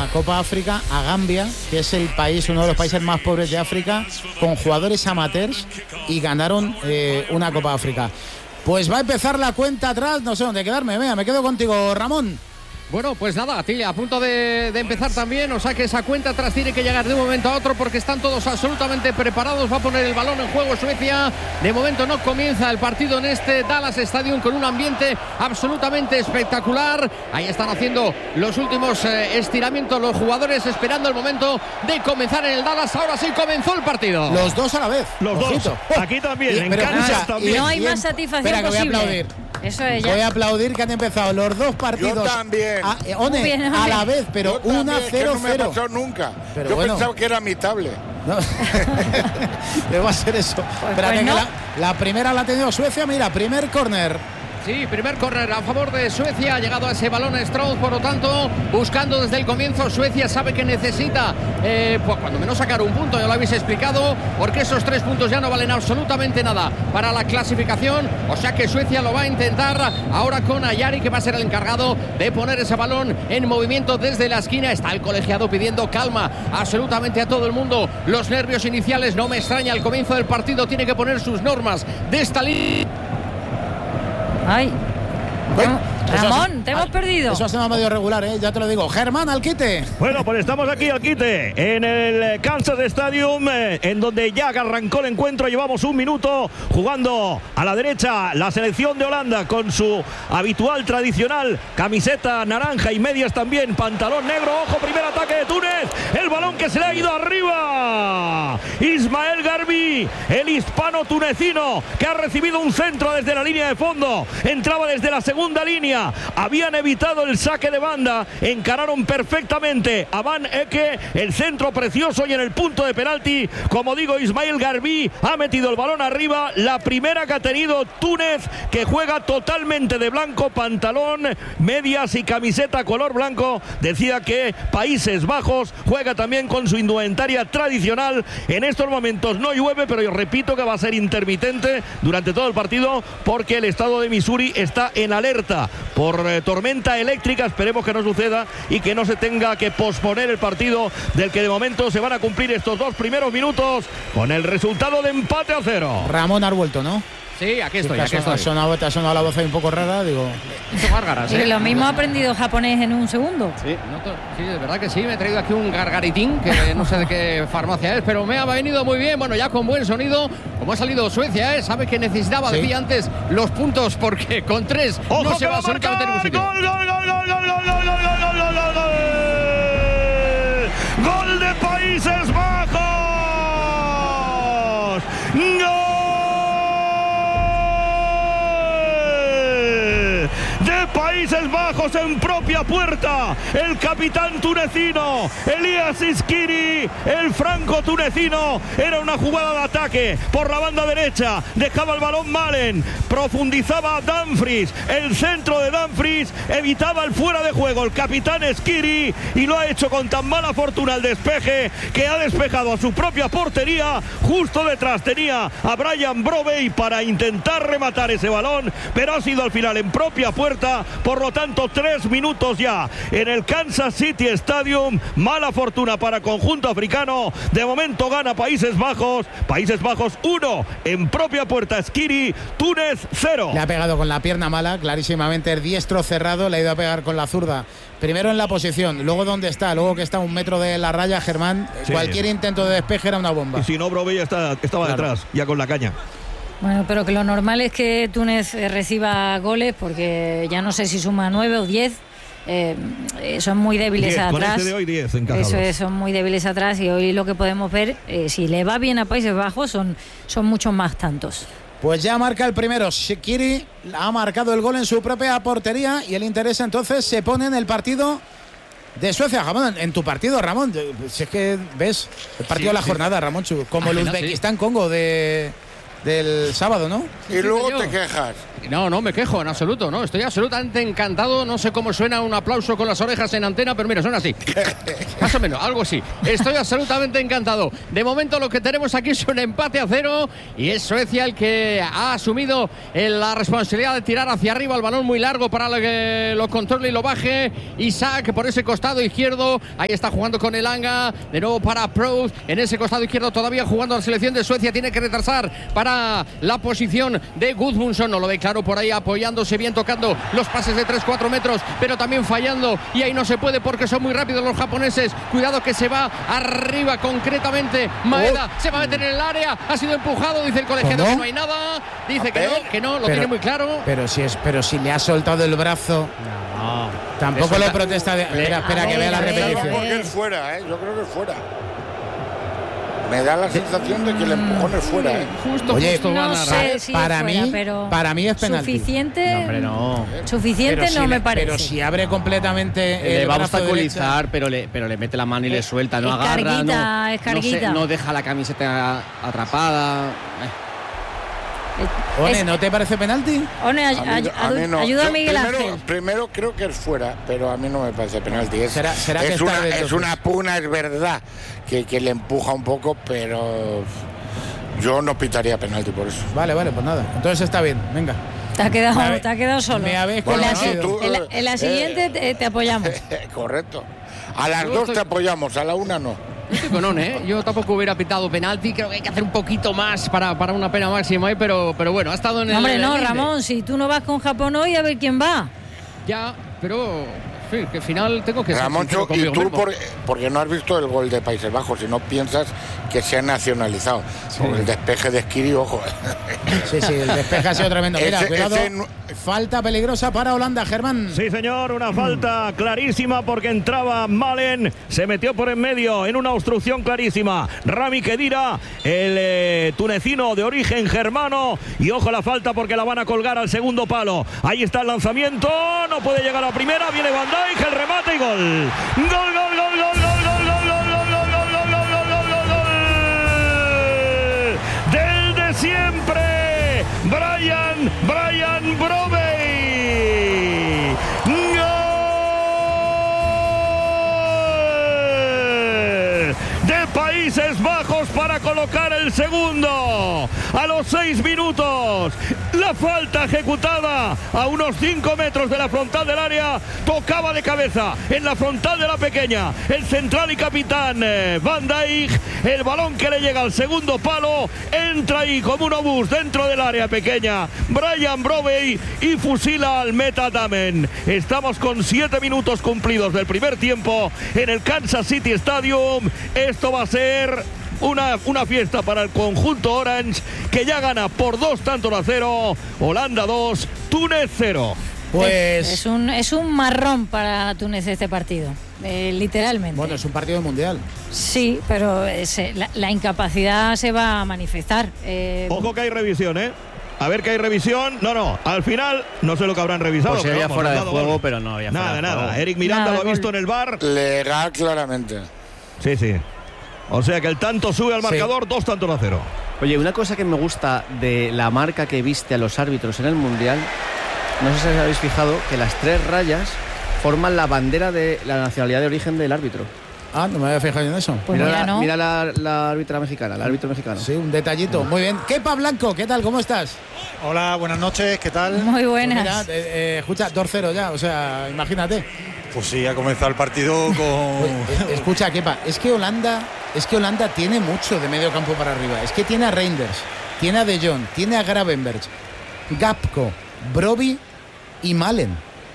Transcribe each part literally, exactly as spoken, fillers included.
Copa África a Gambia, que es el país, uno de los países más pobres de África, con jugadores amateurs, y ganaron eh, una Copa África. Pues va a empezar la cuenta atrás, no sé dónde quedarme. Venga, me quedo contigo, Ramón. Bueno, pues nada, Tilla, a punto de, de empezar también, o sea que esa cuenta atrás tiene que llegar de un momento a otro porque están todos absolutamente preparados. Va a poner el balón en juego Suecia. De momento no comienza el partido en este Dallas Stadium con un ambiente absolutamente espectacular. Ahí están haciendo los últimos eh, estiramientos los jugadores, esperando el momento de comenzar en el Dallas. Ahora sí comenzó el partido. Los dos a la vez. Los Ojito. dos. Aquí también, Y, en pero, Kansas escucha, también. No hay y en- más satisfacción espera, que voy a posible. aplaudir. Eso es ya. Voy a aplaudir que han empezado los dos partidos. Yo también. A, eh, One, Muy bien, a One. la vez, pero Yo una también, que cero no me ha cero. pasado nunca. Pero Yo bueno. pensaba que era mi tablet. No. ¿Qué va a ser eso? Espérate, pues que no. la, la primera la ha tenido Suecia. Mira, primer córner. Sí, primer córner a favor de Suecia. Ha llegado a ese balón Strauss, por lo tanto, buscando desde el comienzo. Suecia sabe que necesita, eh, pues cuando menos sacar un punto, ya lo habéis explicado, porque esos tres puntos ya no valen absolutamente nada para la clasificación. O sea que Suecia lo va a intentar ahora con Ayari, que va a ser el encargado de poner ese balón en movimiento desde la esquina. Está el colegiado pidiendo calma absolutamente a todo el mundo. Los nervios iniciales, no me extraña, al comienzo del partido tiene que poner sus normas de esta línea. Ay. Bueno, Ramón, te hemos ah, perdido. Eso ha sido medio regular, ¿eh? Ya te lo digo. Germán, al quite. Bueno, pues estamos aquí al quite en el Kansas Stadium, eh, en donde ya arrancó el encuentro. Llevamos un minuto jugando a la derecha la selección de Holanda con su habitual tradicional camiseta naranja y medias también, pantalón negro. Ojo, primer ataque de Túnez, el balón que se le ha ido arriba. Ismael Garbi, el hispano tunecino, que ha recibido un centro desde la línea de fondo, entraba desde la segunda línea. Habían evitado el saque de banda, encararon perfectamente a Van Eke, el centro precioso, y en el punto de penalti, como digo, Ismael Garbi ha metido el balón arriba. La primera que ha tenido Túnez, que juega totalmente de blanco, pantalón, medias y camiseta color blanco. Decía que Países Bajos juega también con su indumentaria tradicional. En estos momentos no llueve, pero yo repito que va a ser intermitente durante todo el partido porque el estado de Missouri está en alerta por eh, tormenta eléctrica. Esperemos que no suceda y que no se tenga que posponer el partido, del que de momento se van a cumplir estos dos primeros minutos con el resultado de empate a cero. Ramón, has vuelto, ¿no? Sí, aquí estoy, te, ha aquí sonado, estoy. ha sonado, te ha sonado la voz ahí un poco rara, digo. Mucho gárgaras, Y ¿eh? lo mismo ha aprendido japonés en un segundo. Sí, noto- sí, de verdad que sí, me he traído aquí un gargaritín que no sé de qué farmacia es, pero me ha venido muy bien, bueno, ya con buen sonido, como ha salido Suecia, ¿eh? Sabe que necesitaba, Sí. decía antes, los puntos, porque con tres ¡Ojo, no que se va va a absolutamente a ningún marcar! sitio. ¡Gol, gol, gol, gol, gol, gol, gol, gol, gol, gol, gol, gol! ¡Gol de Países Bajos! ¡Gol de Países Bajos en propia puerta! El capitán tunecino Elias Iskiri, el franco tunecino. Era una jugada de ataque por la banda derecha, dejaba el balón Malen, profundizaba Dumfries, el centro de Dumfries evitaba el fuera de juego el capitán Iskiri, y lo ha hecho con tan mala fortuna el despeje que ha despejado a su propia portería. Justo detrás tenía a Brian Brobey para intentar rematar ese balón, pero ha sido al final en propia puerta. Por lo tanto, tres minutos ya en el Kansas City Stadium. Mala fortuna para el conjunto africano. De momento gana Países Bajos. Países Bajos uno en propia puerta. Skiri, Túnez cero. Le ha pegado con la pierna mala, clarísimamente el diestro cerrado, le ha ido a pegar con la zurda. Primero en la posición, luego donde está, luego que está a un metro de la raya, Germán. Sí. Cualquier intento de despeje era una bomba. Y si no, Brobey está, estaba Claro. detrás, ya con la caña. Bueno, pero que lo normal es que Túnez eh, reciba goles, porque ya no sé si suma nueve o diez. Eh, eh, son muy débiles diez, con atrás. este de hoy diez encajados. Eso es, son muy débiles atrás, y hoy lo que podemos ver, eh, si le va bien a Países Bajos, son, son muchos más tantos. Pues ya marca el primero. Shaqiri ha marcado el gol en su propia portería y el interés entonces se pone en el partido de Suecia. Ramón, en tu partido, Ramón, si es que ves el partido Sí, de la sí. jornada, Ramón, como Al el final, Uzbekistán-Congo de, del sábado, ¿no? Y luego te quejas. No, no me quejo en absoluto, no, estoy absolutamente encantado. No sé cómo suena un aplauso con las orejas en antena, pero mira, suena así. Más o menos, algo así. Estoy absolutamente encantado. De momento lo que tenemos aquí es un empate a cero y es Suecia el que ha asumido la responsabilidad de tirar hacia arriba el balón muy largo para que lo controle y lo baje. Isaac por ese costado izquierdo, ahí está jugando con Elanga, de nuevo para Proud, en ese costado izquierdo todavía jugando la selección de Suecia, tiene que retrasar para la posición de Gudmundsson, no lo ve claro por ahí, apoyándose bien, tocando los pases de tres cuatro metros, pero también fallando, y ahí no se puede porque son muy rápidos los japoneses. Cuidado que se va arriba concretamente Maeda, oh. se va a meter en el área, ha sido empujado, dice el colegiado que no hay nada, dice que no, que no, lo pero, tiene muy claro. Pero si es, pero si le ha soltado el brazo, no, tampoco le protesta. De, espera, espera que vea la repetición. Porque es fuera, ¿eh? Yo creo que es fuera. Me da la sensación de que el empujón es fuera, ¿eh? Justo, Oye, justo no van a sé si para fuera, mí, pero para mí es penalti. Suficiente, no, hombre, no. Suficiente pero no si me le, parece. Pero si abre completamente le el va a brazo obstaculizar, derecha, pero le, pero le mete la mano y le suelta, no es agarra, carguita, no, es carguita. No, se, no deja la camiseta atrapada. One, es, ¿no te parece penalti? One, ay, A mí- ay, a mí no. ayuda a Yo Miguel primero, Ángel. primero creo que es fuera, pero a mí no me parece penalti. Es, ¿Será- será que es, está una, dentro, es una pugna, es verdad, que, que le empuja un poco, pero yo no pitaría penalti por eso. Vale, vale, pues nada. Entonces está bien, venga. Te ha quedado, Me habe- te ha quedado solo. me habéis en, la, convencido. Tú, en la- en la siguiente eh, te, te apoyamos. Correcto. A las Yo dos estoy- te apoyamos, a la una no. Estoy con One, ¿eh? Yo tampoco hubiera pitado penalti, creo que hay que hacer un poquito más para, para una pena máxima, ¿eh? pero, pero bueno, ha estado en el... Hombre, en no, el límite. Ramón, si tú no vas con Japón hoy, a ver quién va. Ya, pero... Sí, que al final tengo que ser Ramoncho, sincero y conmigo tú mismo. por, porque no has visto el gol de Países Bajos y no piensas que se ha nacionalizado. Sí. Por el despeje de Skiri, ojo. Sí, sí, el despeje ha sido tremendo. Mira, Ese- cuidado. ese- Falta peligrosa para Holanda, Germán. Sí, señor, una falta clarísima porque entraba Malen, se metió por en medio en una obstrucción clarísima. Rami Khedira, el eh, tunecino de origen germano, y ojo la falta porque la van a colgar al segundo palo. Ahí está el lanzamiento, no puede llegar a la primera, viene Van Dijk, el remate y gol. Gol, gol, gol, gol, gol, gol, gol, gol, gol, gol, gol, gol, gol, gol, gol, gol, gol. Del de siempre, Brian, Brian Brobey. ¡Gol! De Países Bajos para colocar el segundo. A los seis minutos, la falta ejecutada a unos cinco metros de la frontal del área, tocaba de cabeza en la frontal de la pequeña el central y capitán eh, Van Dijk, el balón que le llega al segundo palo, entra ahí como un obús dentro del área pequeña Brian Brobey y fusila al Meta Damen. Estamos con siete minutos cumplidos del primer tiempo en el Kansas City Stadium. Esto va a ser Una, una fiesta para el conjunto Orange, que ya gana por dos tantos a cero. Holanda dos, Túnez cero. Pues Es un, es un marrón para Túnez este partido, eh, literalmente. bueno, es un partido mundial. Sí, pero ese, la, la incapacidad se va a manifestar. Eh, Ojo que hay revisión, ¿eh? A ver que hay revisión. No, no, al final no sé lo que habrán revisado. Pues si pero había vamos, fuera han de dado juego, gol. pero no había Nada, fuera de nada. juego. Eric Miranda Nada, lo ha gol. visto en el bar. Legal claramente. Sí, sí. O sea que el tanto sube al marcador, sí. Dos tantos a cero. Oye, una cosa que me gusta de la marca que viste a los árbitros en el Mundial, no sé si os habéis fijado, que las tres rayas forman la bandera de la nacionalidad de origen del árbitro. Ah, no me había fijado en eso. Pues mira mira, la, no. mira la, la árbitra mexicana, el árbitro mexicano. Sí, un detallito. Muy bien. Kepa Blanco, ¿qué tal? ¿Cómo estás? Hola, buenas noches, ¿qué tal? Muy Pues buenas. mira, eh, eh, escucha, dos cero ya, o sea, imagínate. Pues sí, ha comenzado el partido con... Eh, Escucha, Kepa, es que Holanda, es que Holanda tiene mucho de medio campo para arriba. Es que tiene a Reinders, tiene a De Jong, tiene a Gravenberch, Gapco, Brobbey y Malen.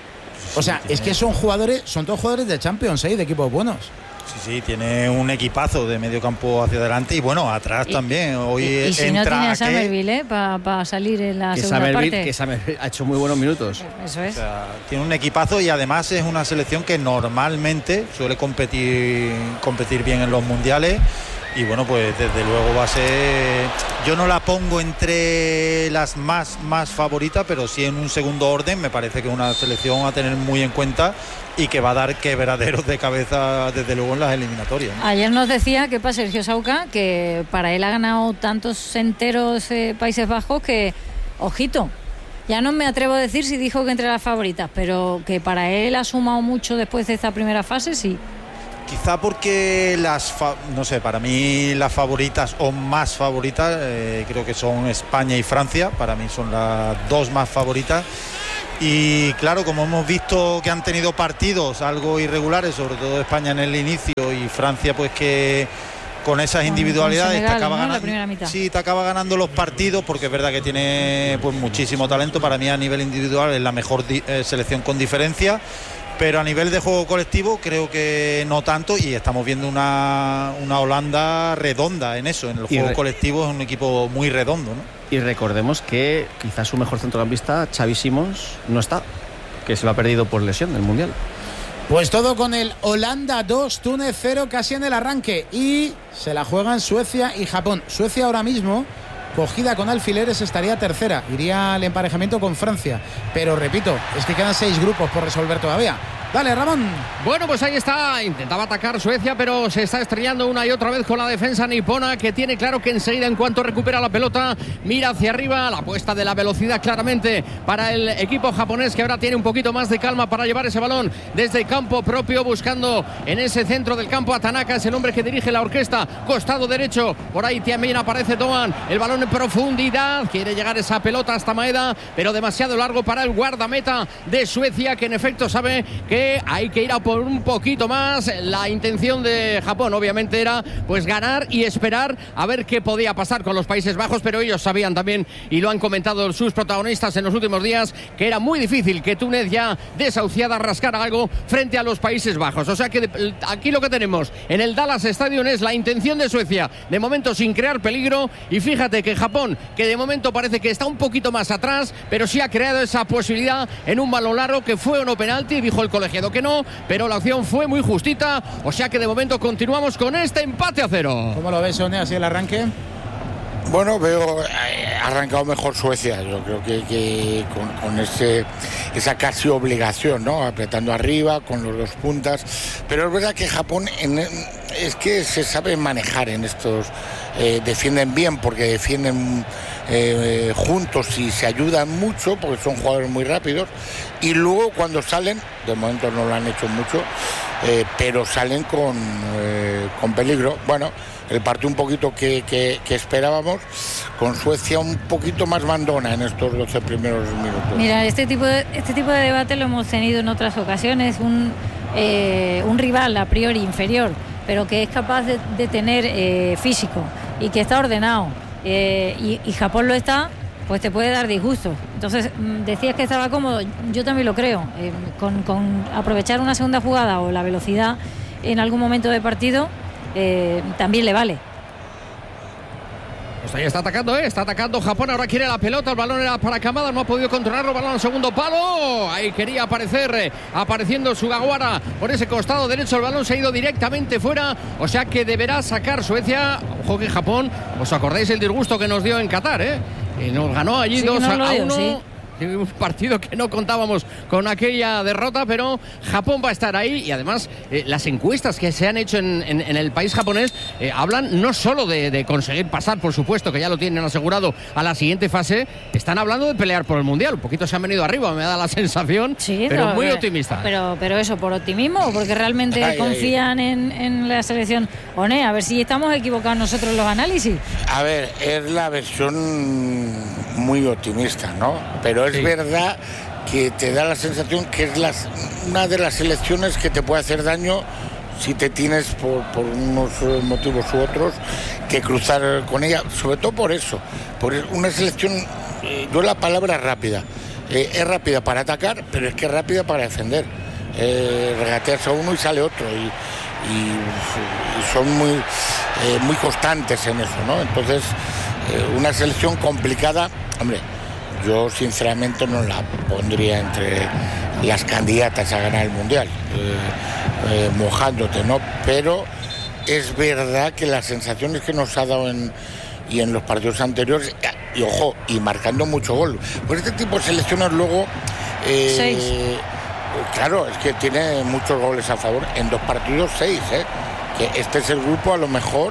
O sea, es que son jugadores, son todos jugadores de Champions, ¿eh? De equipos buenos. Sí, sí, tiene un equipazo de medio campo hacia adelante y bueno, atrás Y- también. Hoy y, y si no entra tiene a Ake, Somerville, ¿eh? Para pa salir en la Que segunda Somerville, parte. que Somerville ha hecho muy buenos minutos. Eso o es. sea, tiene un equipazo y además es una selección que normalmente suele competir, competir bien en los mundiales. y bueno, pues desde luego va a ser, yo no la pongo entre las más más favoritas, pero sí en un segundo orden. Me parece que es una selección a tener muy en cuenta y que va a dar quebraderos de cabeza desde luego en las eliminatorias, ¿no? Ayer nos decía que para Sergio Sauca, que para él ha ganado tantos enteros eh, Países Bajos que, ojito, ya no me atrevo a decir si dijo que entre las favoritas, pero que para él ha sumado mucho después de esta primera fase, sí. Quizá porque las, fa- no sé, para mí las favoritas o más favoritas, eh, creo que son España y Francia, para mí son las dos más favoritas. Y claro, como hemos visto que han tenido partidos algo irregulares, sobre todo España en el inicio y Francia pues que con esas individualidades Senegal, te acaba ¿no? ganando, La primera mitad. sí, te acaba ganando los partidos, porque es verdad que tiene pues muchísimo talento. Para mí a nivel individual es la mejor di- eh, selección con diferencia, pero a nivel de juego colectivo creo que no tanto, y estamos viendo una, una Holanda redonda en eso, en el Y juego re- colectivo es un equipo muy redondo, ¿no? Y recordemos que quizás su mejor centrocampista, Xavi Simons, no está, que se lo ha perdido por lesión del Mundial. Pues todo con el Holanda dos, Túnez cero, casi en el arranque. Y se la juegan Suecia y Japón. Suecia ahora mismo, cogida con alfileres, estaría tercera. Iría al emparejamiento con Francia. Pero repito, es que quedan seis grupos por resolver todavía. Dale, Ramón. Bueno, pues ahí está, intentaba atacar Suecia, pero se está estrellando una y otra vez con la defensa nipona, que tiene claro que enseguida, en cuanto recupera la pelota, mira hacia arriba. La apuesta de la velocidad claramente para el equipo japonés, que ahora tiene un poquito más de calma para llevar ese balón desde el campo propio, buscando en ese centro del campo a Tanaka, es el hombre que dirige la orquesta, costado derecho, por ahí también aparece Doan, el balón en profundidad, quiere llegar esa pelota hasta Maeda, pero demasiado largo para el guardameta de Suecia, que en efecto sabe que hay que ir a por un poquito más. La intención de Japón obviamente era pues ganar y esperar a ver qué podía pasar con los Países Bajos, pero ellos sabían también, y lo han comentado sus protagonistas en los últimos días, que era muy difícil que Túnez, ya desahuciada, rascara algo frente a los Países Bajos. O sea que de, aquí lo que tenemos en el Dallas Stadium es la intención de Suecia, de momento sin crear peligro, y fíjate que Japón, que de momento parece que está un poquito más atrás, pero sí ha creado esa posibilidad en un balón largo que fue o no penalti, dijo el colegio que no, pero la opción fue muy justita. O sea que de momento continuamos con este empate a cero. ¿Cómo lo ves, One, así el arranque? Bueno, veo eh, arrancado mejor Suecia. Yo creo que, que con, con ese, esa casi obligación, ¿no? Apretando arriba con los dos puntas. Pero es verdad que Japón en, es que se sabe manejar en estos. Eh, defienden bien porque defienden eh, juntos y se ayudan mucho porque son jugadores muy rápidos. Y luego cuando salen, de momento no lo han hecho mucho, eh, pero salen con, eh, con peligro. Bueno, el partido un poquito que, que, que esperábamos, con Suecia un poquito más mandona en estos doce primeros minutos. Mira, este tipo de, este tipo de debate lo hemos tenido en otras ocasiones. Un, eh, un rival a priori inferior, pero que es capaz de, de tener eh, físico y que está ordenado, eh, y, y Japón lo está, pues te puede dar disgusto. Entonces, decías que estaba cómodo, yo también lo creo. Eh, con, con aprovechar una segunda jugada o la velocidad en algún momento del partido, eh, también le vale. Pues ahí está atacando, ¿eh? Está atacando Japón, ahora quiere la pelota, el balón era para Kamada, no ha podido controlarlo, balón al segundo palo, ahí quería aparecer, eh, apareciendo Sugawara por ese costado derecho, el balón se ha ido directamente fuera, o sea que deberá sacar Suecia. Ojo que Japón, ¿os acordáis el disgusto que nos dio en Qatar, eh? Que nos ganó allí Sí, dos no a dio, uno. sí. Un partido que no contábamos con aquella derrota, pero Japón va a estar ahí. Y además eh, las encuestas que se han hecho en, en, en el país japonés eh, hablan no solo de, de conseguir pasar, por supuesto, que ya lo tienen asegurado, a la siguiente fase, están hablando de pelear por el Mundial. Un poquito se han venido arriba, me da la sensación, Sí, pero no, muy eh, optimista. Pero, pero eso, ¿por optimismo o porque realmente Ay, confían En, en la selección? One, a ver si estamos equivocados nosotros en los análisis. A ver, es la versión muy optimista, ¿no? Pero es Sí. verdad que te da la sensación que es las, una de las selecciones que te puede hacer daño si te tienes por, por unos motivos u otros que cruzar con ella, sobre todo por eso, por una selección, eh, yo la palabra rápida, eh, es rápida para atacar, pero es que es rápida para defender, eh, regatearse a uno y sale otro, y, y, y son muy, eh, muy constantes en eso, ¿no? Entonces, eh, una selección complicada, hombre, yo sinceramente no la pondría entre las candidatas a ganar el Mundial, eh, eh, mojándote, ¿no? Pero es verdad que las sensaciones que nos ha dado en, y en los partidos anteriores, y ojo, y marcando mucho gol. Pues este tipo de selecciones luego... Eh, Seis. Claro, es que tiene muchos goles a favor. En dos partidos, seis, ¿eh? Que este es el grupo a lo mejor,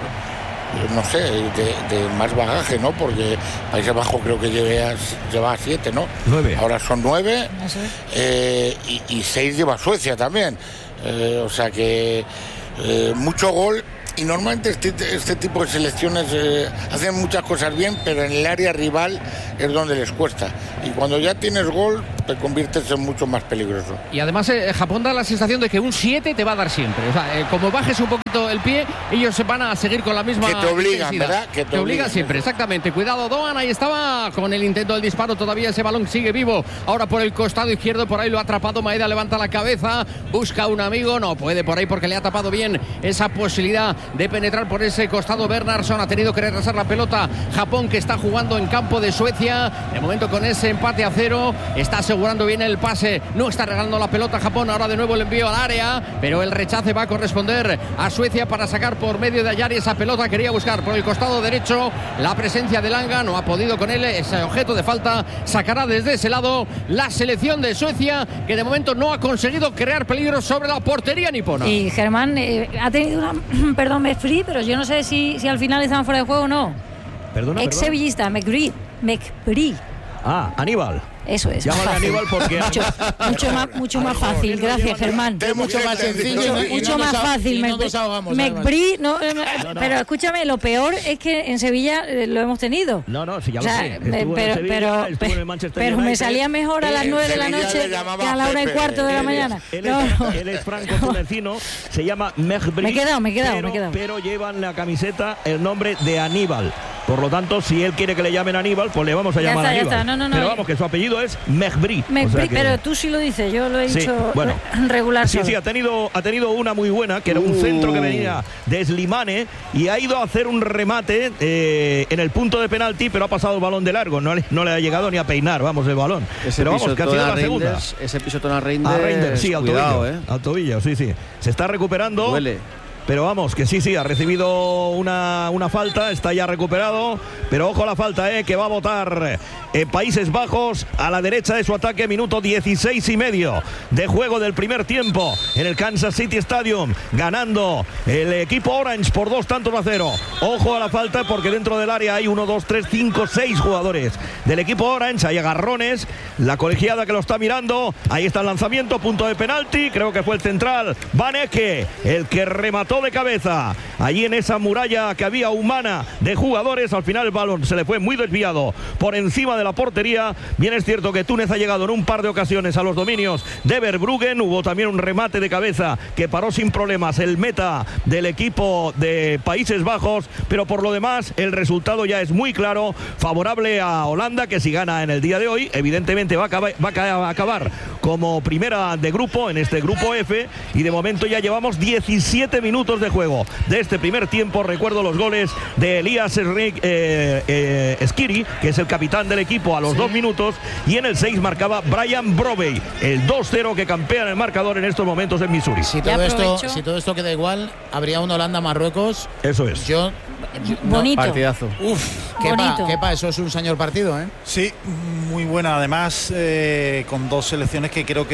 no sé, de, de más bagaje, ¿no? Porque Países Bajos creo que lleva, lleva siete, ¿no? Nueve. Ahora son nueve. Eso es. Eh, y, y seis lleva Suecia también. Eh, o sea que eh, mucho gol. Y normalmente este, este tipo de selecciones eh, hacen muchas cosas bien, pero en el área rival es donde les cuesta. Y cuando ya tienes gol, te conviertes en mucho más peligroso. Y además eh, Japón da la sensación de que un siete te va a dar siempre. O sea, eh, como bajes un poquito el pie, ellos se van a seguir con la misma Que te obligan, intensidad. ¿verdad? Que te, te obligan obligan siempre, exactamente. Cuidado, Doan, ahí estaba con el intento del disparo. Todavía ese balón sigue vivo. Ahora por el costado izquierdo, por ahí lo ha atrapado Maeda, levanta la cabeza, busca un amigo. No puede por ahí porque le ha tapado bien esa posibilidad de penetrar por ese costado. Bernardsson ha tenido que retrasar la pelota. Japón, que está jugando en campo de Suecia. De momento con ese empate a cero, está asegurando bien el pase. No está regalando la pelota Japón. Ahora de nuevo el envío al área, pero el rechace va a corresponder a Suecia para sacar por medio de Ayari esa pelota. Quería buscar por el costado derecho la presencia de Langa. No ha podido con él. Ese objeto de falta sacará desde ese lado la selección de Suecia, que de momento no ha conseguido crear peligro sobre la portería nipona. Y Germán eh, ha tenido una... perdón, me frí, pero yo no sé si, si al final estaban fuera de juego o no. Perdona, Ex sevillista, McBride. McBride. Ah, Aníbal. Eso es. Llámale a Aníbal porque... Mucho, mucho más, mucho más fácil. Gracias, Germán. Es mucho más sencillo y Mucho no más nos a- fácil. y no Me- nos ahogamos, McBride, no, eh, no. pero escúchame, lo peor es que en Sevilla eh, lo hemos tenido. No, no, sí, ya O lo sea, sé. me- Estuvo en pero, Sevilla, pero, estuvo en el Manchester pero me United. salía mejor a las Eh, nueve de la Sevilla noche le llamaba que a la hora y Pepe. cuarto de la Él- mañana. Él No, es, no. él es franco tunecino, se llama Mehbri. Me he quedado, me he quedado, pero, me he quedado. pero lleva en la camiseta el nombre de Aníbal. Por lo tanto, si él quiere que le llamen Aníbal, pues le vamos a Ya llamar está, ya Aníbal. está. No, no, no. Pero vamos, que su apellido es Mehbri. Me- O sea que- Pero tú sí lo dices, yo lo he Sí, dicho bueno. regular. Sí, solo. sí, ha tenido, ha tenido una muy buena, que era un Uh. centro que venía de Slimane y ha ido a hacer un remate eh, en el punto de penalti, pero ha pasado el balón de largo, no le, no le ha llegado ni a peinar, vamos, el balón. Ese pero vamos, que ha pisotón sido a la segunda. Reinders, ese pisotón a Reinders, A Reinders, sí, al cuidado, tobillo. eh. Al tobillo, sí, sí. Se está recuperando. Duele. Pero vamos, que sí, sí, ha recibido una, una falta, está ya recuperado. Pero ojo a la falta, eh, que va a votar eh, Países Bajos a la derecha de su ataque, minuto dieciséis y medio de juego del primer tiempo en el Kansas City Stadium, ganando el equipo Orange por dos tantos a cero. Ojo a la falta porque dentro del área hay uno, dos, tres, cinco, seis jugadores del equipo Orange, hay agarrones, la colegiada que lo está mirando, ahí está el lanzamiento, punto de penalti, creo que fue el central, Van Ecke, el que remató de cabeza allí en esa muralla que había humana de jugadores. Al final el balón se le fue muy desviado por encima de la portería. Bien es cierto que Túnez ha llegado en un par de ocasiones a los dominios de Verbruggen. Hubo también un remate de cabeza que paró sin problemas el meta del equipo de Países Bajos, pero por lo demás el resultado ya es muy claro, favorable a Holanda, que si gana en el día de hoy evidentemente va a acabar, va a acabar como primera de grupo en este grupo F, y de momento ya llevamos diecisiete minutos de juego de este primer tiempo. Recuerdo los goles de Elías Enrique, eh, eh, Skiri, que es el capitán del equipo, a los sí. dos minutos, y en el seis marcaba Brian Brovey, el dos cero que campea en el marcador en estos momentos en Missouri. Si todo, esto, si todo esto queda igual, habría un Holanda-Marruecos. Eso es. Yo, yo bonito. No, partidazo. Uf, Kepa, Kepa, eso es un señor partido, ¿eh? Sí, muy buena. Además, eh, con dos selecciones que creo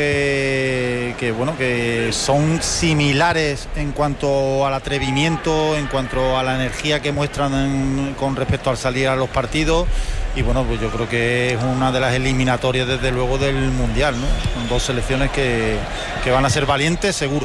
que, que bueno, que son similares en cuanto al atrevimiento, en cuanto a la energía que muestran en, con respecto al salir a los partidos. Y bueno, pues yo creo que es una de las eliminatorias desde luego del Mundial, ¿no? Son dos selecciones que, que van a ser valientes, seguro.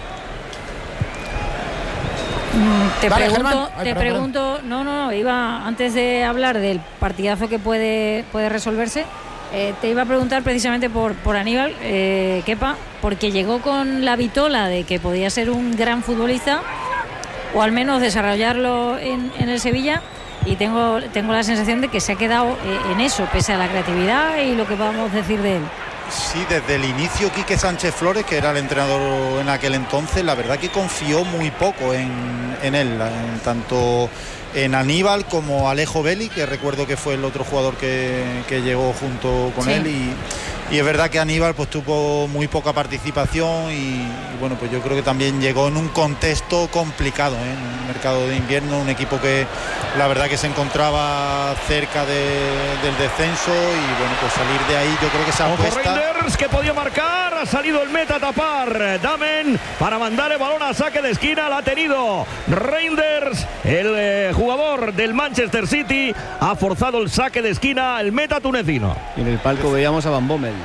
Te Vale, pregunto, Ay, te perdón, pregunto, no, no, iba antes de hablar del partidazo que puede, puede resolverse, eh, te iba a preguntar precisamente por, por Aníbal, eh, Kepa, porque llegó con la vitola de que podía ser un gran futbolista, o al menos desarrollarlo en, en el Sevilla, y tengo, tengo la sensación de que se ha quedado eh, en eso, pese a la creatividad y lo que podamos decir de él. Sí, desde el inicio Quique Sánchez Flores, que era el entrenador en aquel entonces, la verdad que confió muy poco en, en él, en tanto en Aníbal como Alejo Belli, que recuerdo que fue el otro jugador que, que llegó junto con sí. él, y, y es verdad que Aníbal pues tuvo muy poca participación y, y bueno, pues yo creo que también llegó en un contexto complicado, ¿eh? En un mercado de invierno, un equipo que la verdad que se encontraba cerca de, del descenso y bueno, pues salir de ahí yo creo que esa apuesta... Reinders, que podía marcar, ha salido el meta a tapar Damen para mandar el balón a saque de esquina, la ha tenido Reinders, el eh, jugador del Manchester City, ha forzado el saque de esquina, el meta tunecino. Y en el palco veíamos a Van Bommel.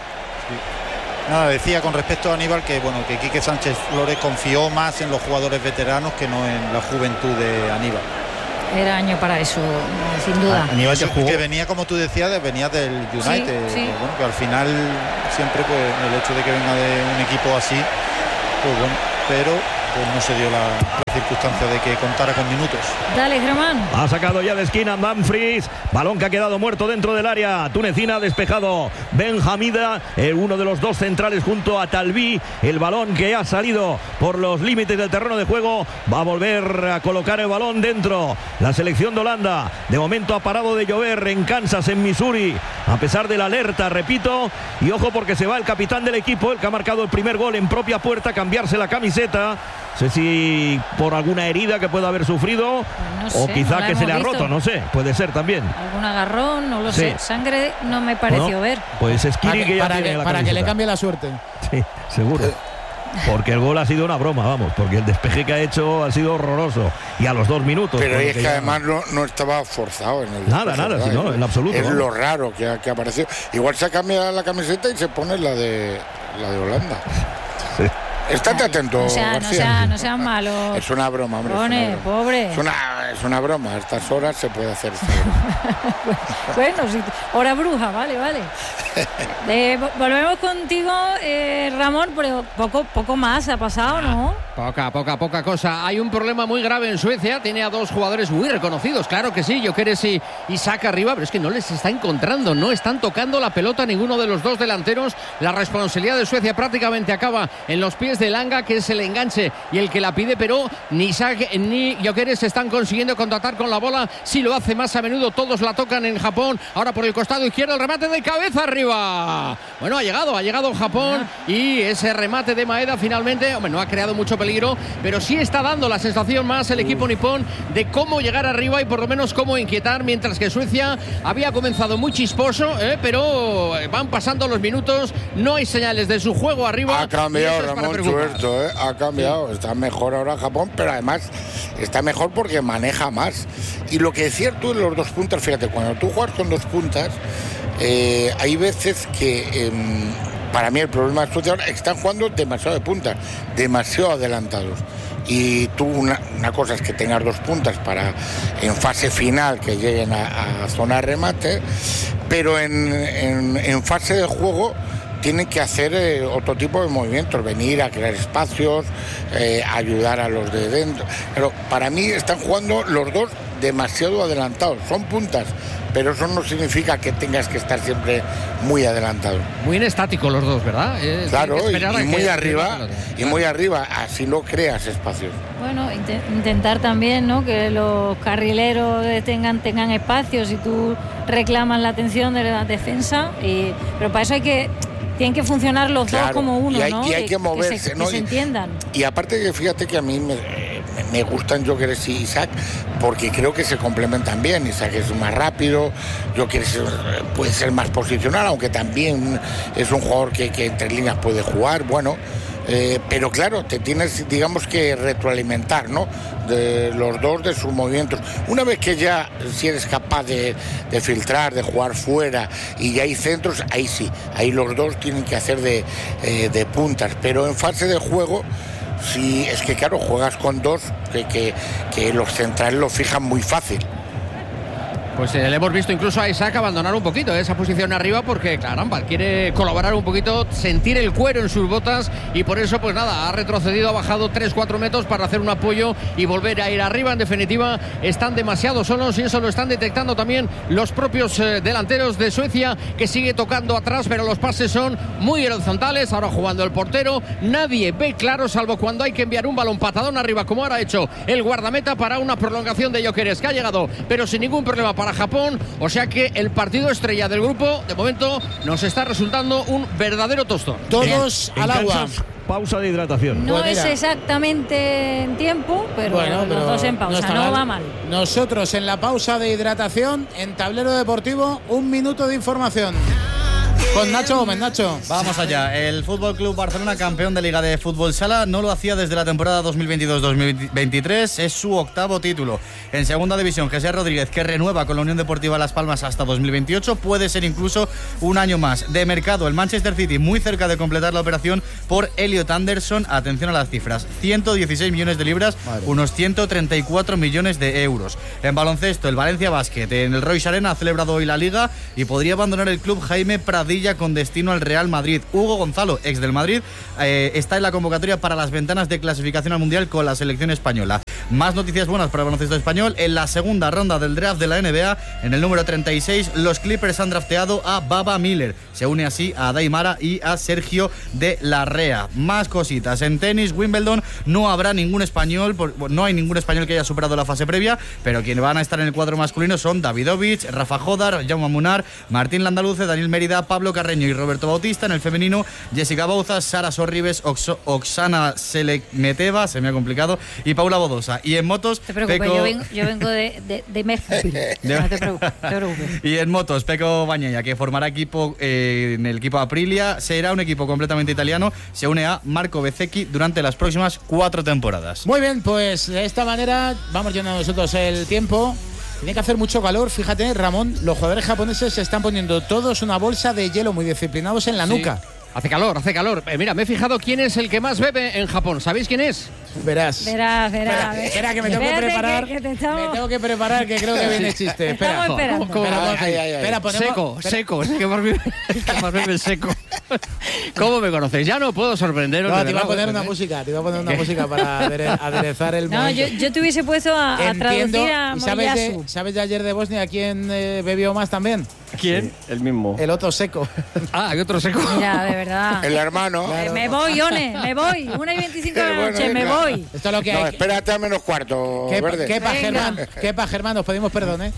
Sí. Nada, decía con respecto a Aníbal que bueno, que Quique Sánchez Flores confió más en los jugadores veteranos que no en la juventud de Aníbal. Era año para eso, sin duda. Aníbal que, jugó. que venía, como tú decías, venía del United, sí, sí. Que, bueno, que al final siempre pues el hecho de que venga de un equipo así, pues bueno, pero pues no se dio la, la circunstancia de que contara con minutos. Dale, Germán. Ha sacado ya de esquina Dumfries, balón que ha quedado muerto dentro del área tunecina, despejado Ben Hamida, eh, uno de los dos centrales junto a Talbi, el balón que ha salido por los límites del terreno de juego, va a volver a colocar el balón dentro la selección de Holanda. De momento ha parado de llover en Kansas, en Missouri, a pesar de la alerta, repito, y ojo porque se va el capitán del equipo, el que ha marcado el primer gol en propia puerta, cambiarse la camiseta. No sé si por alguna herida que pueda haber sufrido, no sé, o quizá no que se le ha visto. roto, no sé, puede ser también. Algún agarrón, no lo sí. sé. Sangre no me pareció bueno, ver. Pues es Kiri que ya para tiene que, la para camiseta. que le cambie la suerte. Sí, seguro. Porque el gol ha sido una broma, vamos, porque el despeje que ha hecho ha sido horroroso. Y a los dos minutos. Pero es que, que además no, no estaba forzado en el Nada, despeje, nada, sí, no, en absoluto. Es vamos. lo raro que ha, que ha aparecido. Igual se cambia la camiseta y se pone la de la de Holanda. Sí. Estate atento, no sea, García. No, sea, no sean malos. Es una broma, hombre. Pone, es una broma. pobre. Es una, es una broma. A estas horas se puede hacer esto. Bueno, sí, hora bruja, vale, vale. Eh, volvemos contigo, eh, Ramón, pero poco, poco más ha pasado, ¿no? Poca, poca, poca cosa. Hay un problema muy grave en Suecia. Tiene a dos jugadores muy reconocidos. Claro que sí, Gyökeres y, y Saka arriba, pero es que no les está encontrando. No están tocando la pelota ninguno de los dos delanteros. La responsabilidad de Suecia prácticamente acaba en los pies de Langa, que es el enganche y el que la pide, pero ni Saka ni Gyökeres están consiguiendo contactar con la bola. Si lo hace más a menudo, todos la tocan en Japón. Ahora por el costado izquierdo, el remate de cabeza arriba. Bueno, ha llegado, ha llegado Japón y ese remate de Maeda finalmente, hombre, no ha creado mucho peligro, pero sí está dando la sensación más el equipo nipón de cómo llegar arriba y por lo menos cómo inquietar, mientras que Suecia había comenzado muy chisposo, ¿eh? Pero van pasando los minutos, no hay señales de su juego arriba. Ha cambiado, Ramón Tuerto, ¿eh? Ha cambiado, sí. Está mejor ahora Japón, pero además está mejor porque maneja más. Y lo que decías tú de los dos puntas, fíjate, cuando tú juegas con dos puntas, eh, hay veces que eh, para mí el problema es que ahora están jugando demasiado de puntas, demasiado adelantados. Y tú una, una cosa es que tengas dos puntas para en fase final que lleguen a, a zona de remate, pero en, en, en fase de juego tienen que hacer eh, otro tipo de movimientos, venir a crear espacios, eh, ayudar a los de dentro. Pero para mí están jugando los dos demasiado adelantados, son puntas, pero eso no significa que tengas que estar siempre muy adelantado. Muy estáticos los dos, ¿verdad? Eh, claro, y, y muy que... arriba, y muy arriba, así no creas espacios. Bueno, int intentar también, ¿no?, que los carrileros tengan, tengan espacios y tú reclamas la atención de la defensa, y, pero para eso hay que... Tienen que funcionar los claro, dos como uno, y hay, ¿no? Y hay que, que moverse, que se, ¿no? Que se entiendan. Y, y aparte que fíjate que a mí me, me gustan Gyökeres y Isaac porque creo que se complementan bien. Isaac es más rápido, Gyökeres puede ser más posicional, aunque también es un jugador que, que entre líneas puede jugar, bueno... Eh, pero claro, te tienes, digamos, que retroalimentar, ¿no?, de los dos, de sus movimientos. Una vez que ya, si eres capaz de, de filtrar, de jugar fuera y ya hay centros, ahí sí, ahí los dos tienen que hacer de, eh, de puntas. Pero en fase de juego, sí, es que claro, juegas con dos que, que, que los centrales lo fijan muy fácil. Pues eh, le hemos visto incluso a Isaac abandonar un poquito esa posición arriba porque, caramba, quiere colaborar un poquito, sentir el cuero en sus botas y por eso, pues nada, ha retrocedido, ha bajado tres cuatro metros para hacer un apoyo y volver a ir arriba. En definitiva, están demasiado solos y eso lo están detectando también los propios eh, delanteros de Suecia, que sigue tocando atrás, pero los pases son muy horizontales. Ahora jugando el portero, nadie ve claro, salvo cuando hay que enviar un balón patadón arriba, como ahora ha hecho el guardameta para una prolongación de Gyökeres, que ha llegado, pero sin ningún problema para para Japón, o sea que el partido estrella del grupo, de momento, nos está resultando un verdadero tostón. Todos en, al en agua. Kansas, pausa de hidratación. No Pues es exactamente en tiempo, pero Bueno, los pero dos en no pausa, está no, mal. va mal. Nosotros en la pausa de hidratación, en Tablero Deportivo, un minuto de información. Con Nacho Gómez. Nacho. Vamos allá. El Fútbol Club Barcelona, campeón de Liga de Fútbol Sala, no lo hacía desde la temporada dos mil veintidós dos mil veintitrés. Es su octavo título. En segunda división, José Rodríguez, que renueva con la Unión Deportiva Las Palmas hasta dos mil veintiocho. Puede ser incluso un año más. De mercado, el Manchester City muy cerca de completar la operación por Elliot Anderson. Atención a las cifras. ciento dieciséis millones de libras, Madre. unos ciento treinta y cuatro millones de euros. En baloncesto, el Valencia Basket en el Royce Arena ha celebrado hoy la Liga y podría abandonar el club Jaime Pradilla con destino al Real Madrid. Hugo Gonzalo, ex del Madrid, eh, está en la convocatoria para las ventanas de clasificación al Mundial con la selección española. Más noticias buenas para el baloncesto español. En la segunda ronda del draft de la N B A, en el número treinta y seis, los Clippers han drafteado a Baba Miller. Se une así a Daimara y a Sergio de la Rea. Más cositas. En tenis, Wimbledon, no habrá ningún español, no hay ningún español que haya superado la fase previa, pero quienes van a estar en el cuadro masculino son Davidovich, Rafa Jodar, Jaume Munar, Martín Landaluce, Daniel Mérida, Pablo Carreño y Roberto Bautista. En el femenino, Jessica Bauza, Sara Sorribes, Oxo, Oksana Selekmeteva, se me ha complicado, y Paula Bodosa. Y en motos, te preocupes, Peco... yo vengo, yo vengo de, de, de México. No te preocupes, te preocupes. Y en motos, Pecco Bagnaia, que formará equipo eh, en el equipo Aprilia, será un equipo completamente italiano, se une a Marco Bezzecchi durante las próximas cuatro temporadas. Muy bien, pues de esta manera vamos llenando nosotros el tiempo. Tiene que hacer mucho calor, fíjate, Ramón, los jugadores japoneses se están poniendo todos una bolsa de hielo muy disciplinados en la sí. nuca. Hace calor, hace calor. Eh, mira, me he fijado quién es el que más bebe en Japón. ¿Sabéis quién es? Verás. Verás, verás. Espera, espera que me tengo que preparar. Que, que estamos... Me tengo que preparar, que creo que viene el chiste. Espera. Estamos esperando. ¿Cómo, cómo, espera, ay, ay, ay. Espera, ponemos, seco, espera. seco. Es que más bebe, el que más bebe seco. ¿Cómo me conocéis? Ya no puedo sorprenderos. No, te iba a poner una música, te iba a poner una música para aderezar el no, momento. No, yo, yo te hubiese puesto a, a traducir a ¿sabes de, ¿Sabes de ayer de Bosnia quién eh, bebió más también? ¿Quién? Sí, el mismo. El otro seco. Ah, hay otro seco. Mira, de verdad. El hermano. Eh, me voy, One, me voy. una y veinticinco de la bueno, noche, me venga. voy. Esto es lo que No, hay. espérate a menos cuarto, ¿Qué, Verde. ¿qué pa, Venga. Germán? ¿Qué pa, Germán? Nos pedimos perdón, ¿eh?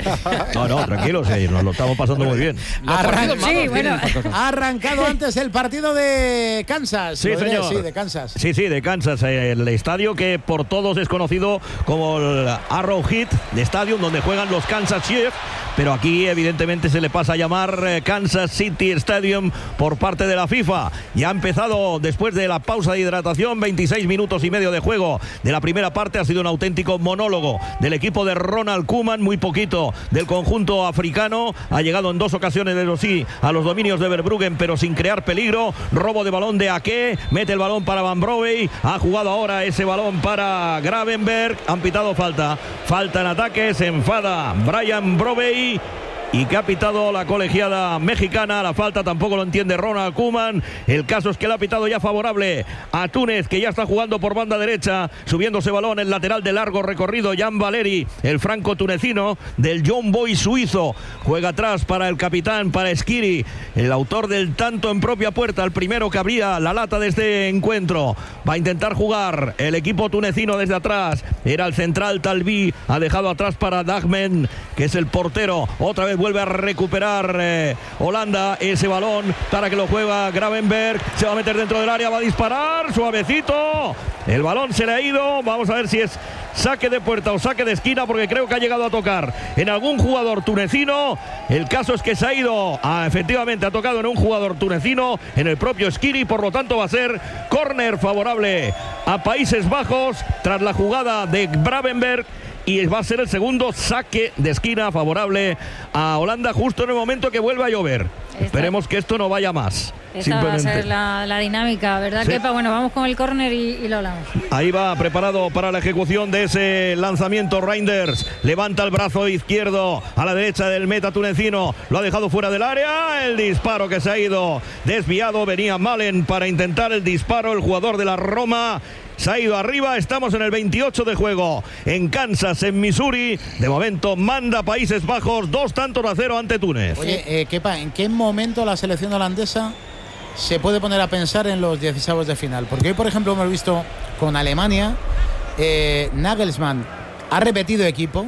No, no, tranquilos, eh, nos lo estamos pasando muy bien. Arran Sí, bueno. Ha arrancado antes el partido de Kansas. Sí, ¿Lo ves? señor. Sí, de Kansas. Sí, sí, de Kansas, eh, el estadio que por todos es conocido como el Arrowhead Stadium, donde juegan los Kansas Chiefs, pero aquí evidentemente se le pasa a llamar eh, Kansas City Stadium por parte de la FIFA. Ya ha empezado después de la pausa de hidratación, veintiséis minutos y medio de juego de la primera parte. Ha sido un auténtico monólogo del equipo de Ronald Koeman, muy poquito del conjunto africano. Ha llegado en dos ocasiones, eso sí, a los dominios de Verbruggen, pero sin crear peligro. Robo de balón de Ake, mete el balón para Van Brovey, ha jugado ahora ese balón para Gravenberg, han pitado falta, falta en ataque, se enfada Brian Brovey. Y que ha pitado la colegiada mexicana. La falta tampoco lo entiende Ronald Koeman. El caso es que le ha pitado ya favorable a Túnez, que ya está jugando por banda derecha, subiéndose balón el lateral de largo recorrido, Jan Valeri, el franco tunecino del John Boy suizo. Juega atrás para el capitán, para Skiri, el autor del tanto en propia puerta, el primero que abría la lata de este encuentro. Va a intentar jugar el equipo tunecino desde atrás. Era el central Talbi, ha dejado atrás para Dagmen, que es el portero. Otra vez vuelve a recuperar eh, Holanda ese balón para que lo juega Gravenberg. Se va a meter dentro del área, va a disparar suavecito. El balón se le ha ido. Vamos a ver si es saque de puerta o saque de esquina, porque creo que ha llegado a tocar en algún jugador tunecino. El caso es que se ha ido, a, efectivamente ha tocado en un jugador tunecino, en el propio Skiri, por lo tanto va a ser córner favorable a Países Bajos tras la jugada de Gravenberg. Y va a ser el segundo saque de esquina favorable a Holanda, justo en el momento que vuelve a llover. Esta, Esperemos que esto no vaya más. Esta va a ser la, la dinámica, ¿verdad, sí. Kepa? Bueno, vamos con el córner y, y lo hablamos. Ahí va, preparado para la ejecución de ese lanzamiento Reinders. Levanta el brazo izquierdo a la derecha del meta tunecino. Lo ha dejado fuera del área. El disparo que se ha ido desviado. Venía Malen para intentar el disparo. El jugador de la Roma se ha ido arriba. Estamos en el veintiocho de juego en Kansas, en Missouri. De momento manda Países Bajos dos tantos a cero ante Túnez. Oye, eh, Kepa, ¿en qué momento la selección holandesa se puede poner a pensar en los dieciseis de final? Porque hoy, por ejemplo, hemos visto con Alemania, eh, Nagelsmann ha repetido equipo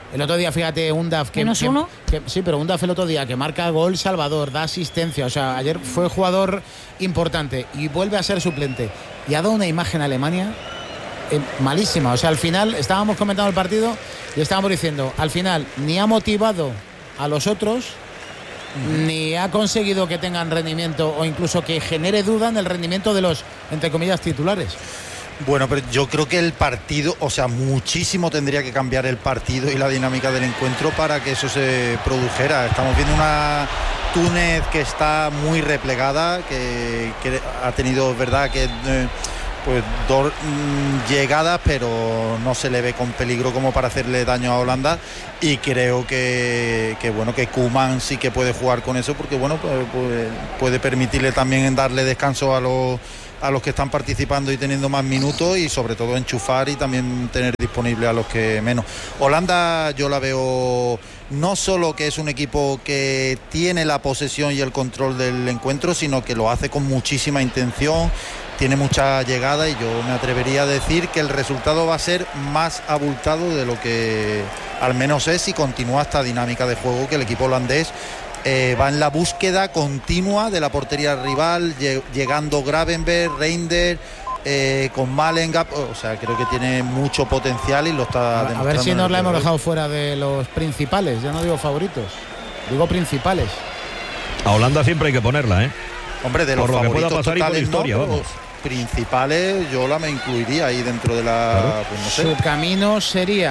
El otro día, fíjate, Undaf que, ¿Menos que, uno? que sí, pero Undaf el otro día que marca gol Salvador, da asistencia, o sea, ayer fue jugador importante y vuelve a ser suplente y ha dado una imagen a Alemania eh, malísima, o sea, al final estábamos comentando el partido y estábamos diciendo, al final ni ha motivado a los otros ni ha conseguido que tengan rendimiento o incluso que genere duda en el rendimiento de los, entre comillas, titulares. Bueno, pero yo creo que el partido, o sea, muchísimo tendría que cambiar el partido y la dinámica del encuentro para que eso se produjera. Estamos viendo una Túnez que está muy replegada, que, que ha tenido, verdad, que eh, pues dos mmm, llegadas, pero no se le ve con peligro como para hacerle daño a Holanda. Y creo que, que bueno, que Koeman sí que puede jugar con eso, porque bueno, pues, pues, puede permitirle también darle descanso a los a los que están participando y teniendo más minutos, y sobre todo enchufar y también tener disponible a los que menos. Holanda yo la veo no solo que es un equipo que tiene la posesión y el control del encuentro, sino que lo hace con muchísima intención, tiene mucha llegada, y yo me atrevería a decir que el resultado va a ser más abultado de lo que al menos es si continúa esta dinámica de juego que el equipo holandés Eh, va en la búsqueda continua de la portería rival, lleg- llegando Gravenberch, Reinders, eh, con Malengap, o sea, creo que tiene mucho potencial y lo está A, demostrando. a ver si nos la hemos hoy. dejado fuera de los principales, ya no digo favoritos, digo principales. A Holanda siempre hay que ponerla, ¿eh? Hombre, de los Por lo que favoritos pueda pasar y por totales, historia, no, pero vamos. los principales yo la me incluiría ahí dentro de la... Claro. Pues no sé. Su camino sería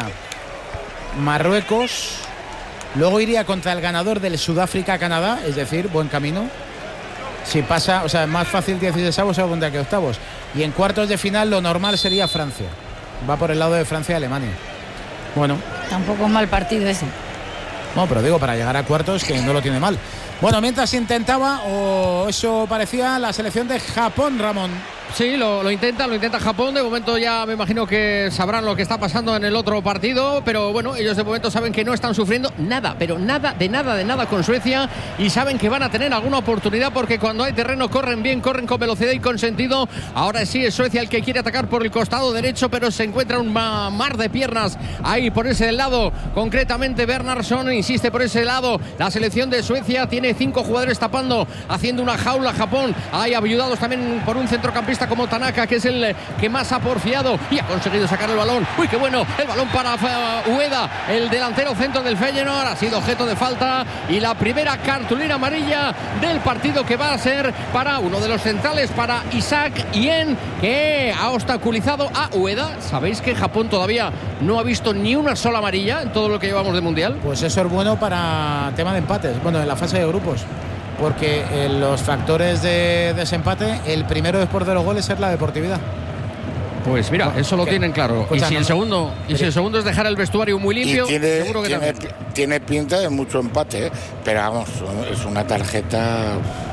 Marruecos, luego iría contra el ganador del Sudáfrica-Canadá, es decir, buen camino. Si pasa, o sea, es más fácil dieciséisavos segunda que octavos. Y en cuartos de final lo normal sería Francia. Va por el lado de Francia y Alemania. Bueno, Tampoco es mal partido ese. no, pero digo, para llegar a cuartos que no lo tiene mal. Bueno, mientras intentaba, o eso parecía, la selección de Japón, Ramón. Sí, lo, lo intenta, lo intenta Japón. De momento ya me imagino que sabrán lo que está pasando en el otro partido, pero bueno, ellos de momento saben que no están sufriendo nada, pero nada, de nada, de nada con Suecia, y saben que van a tener alguna oportunidad porque cuando hay terreno corren bien, corren con velocidad y con sentido. Ahora sí es Suecia el que quiere atacar por el costado derecho, pero se encuentra un ma- mar de piernas ahí por ese lado. Concretamente Bernhardsson insiste por ese lado. La selección de Suecia tiene cinco jugadores tapando, haciendo una jaula Japón. Hay ayudados también por un centrocampista como Tanaka, que es el que más ha porfiado y ha conseguido sacar el balón. Uy, qué bueno, el balón para uh, Ueda, el delantero centro del Feyenoord, ha sido objeto de falta, y la primera cartulina amarilla del partido, que va a ser para uno de los centrales, para Isaac Hien, que ha obstaculizado a Ueda. Sabéis que Japón todavía no ha visto ni una sola amarilla en todo lo que llevamos de mundial. Pues eso es bueno para tema de empates, bueno, en la fase de grupos, porque en los factores de desempate, el primero después de los goles es la deportividad. Pues mira, eso lo ¿Qué? tienen claro. Escucha, y si no, el no. segundo, y si el segundo es dejar el vestuario muy limpio, Y tiene, seguro que tiene, también. tiene pinta de mucho empate, ¿eh? Pero vamos, es una tarjeta.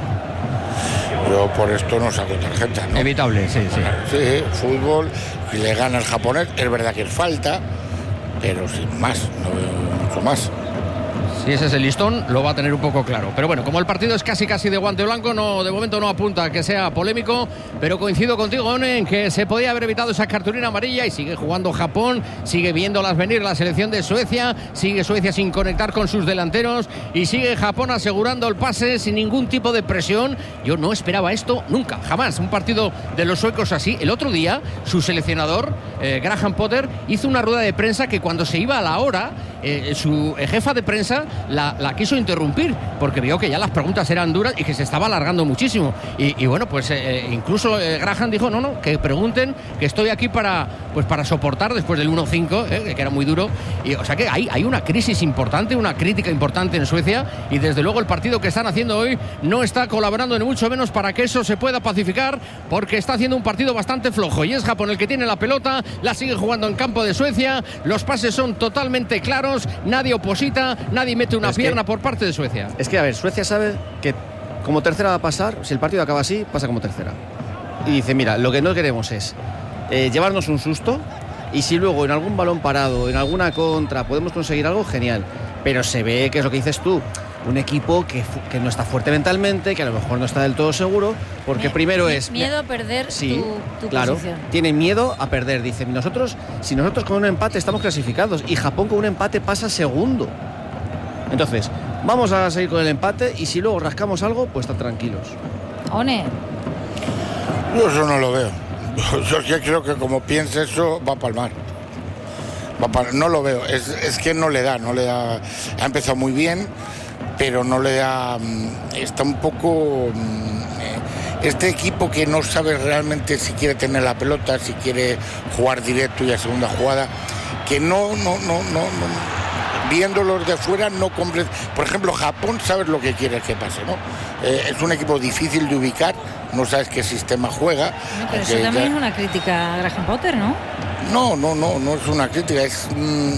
Yo por esto no saco tarjeta, ¿no? Evitable, sí, sí. Sí, fútbol, y le gana el japonés, es verdad que es falta, pero sin más, no veo mucho más. Si ese es el listón, lo va a tener un poco claro. Pero bueno, como el partido es casi casi de guante blanco, no, de momento no apunta a que sea polémico, pero coincido contigo, One, en que se podía haber evitado esa cartulina amarilla, y sigue jugando Japón, sigue viéndolas venir la selección de Suecia, sigue Suecia sin conectar con sus delanteros, y sigue Japón asegurando el pase sin ningún tipo de presión. Yo no esperaba esto nunca, jamás, un partido de los suecos así. El otro día, su seleccionador, eh, Graham Potter, hizo una rueda de prensa que cuando se iba a la hora, eh, su jefa de prensa La, la quiso interrumpir porque vio que ya las preguntas eran duras y que se estaba alargando muchísimo, y, y bueno, pues eh, incluso eh, Graham dijo no, no, que pregunten, que estoy aquí para, pues para soportar después del uno cinco, eh, que era muy duro, y, o sea que hay, hay una crisis importante, una crítica importante en Suecia, y desde luego el partido que están haciendo hoy no está colaborando ni mucho menos para que eso se pueda pacificar, porque está haciendo un partido bastante flojo, y es Japón el que tiene la pelota, la sigue jugando en campo de Suecia, los pases son totalmente claros, nadie oposita, nadie mete una Es que- pierna por parte de Suecia. Es que, a ver, Suecia sabe que como tercera va a pasar, si el partido acaba así, pasa como tercera. Y dice, mira, lo que no queremos es eh, llevarnos un susto, y si luego en algún balón parado, en alguna contra, podemos conseguir algo, genial. Pero se ve que es lo que dices tú. un equipo que, que no está fuerte mentalmente, que a lo mejor no está del todo seguro, porque Me, primero me, es... Miedo a perder sí, tu, tu claro, posición. tiene miedo a perder. Dicen, nosotros, si nosotros con un empate estamos clasificados y Japón con un empate pasa segundo. Entonces, vamos a seguir con el empate y si luego rascamos algo, pues están tranquilos. One. Yo eso no lo veo. Yo ya creo que como piense eso, va a palmar. Va a palmar. No lo veo. Es, es que no le da, no le da. Ha empezado muy bien, pero no le da. Está un poco. Este equipo que no sabe realmente si quiere tener la pelota, si quiere jugar directo y a segunda jugada, que no, no, no, no, no viéndolos de fuera no compre. Por ejemplo, Japón, sabes lo que quiere que pase, ¿no? Eh, es un equipo difícil de ubicar, no sabes qué sistema juega. No, pero eso también ya... es una crítica a Graham Potter, ¿no? No, no, no, no es una crítica, es, mm,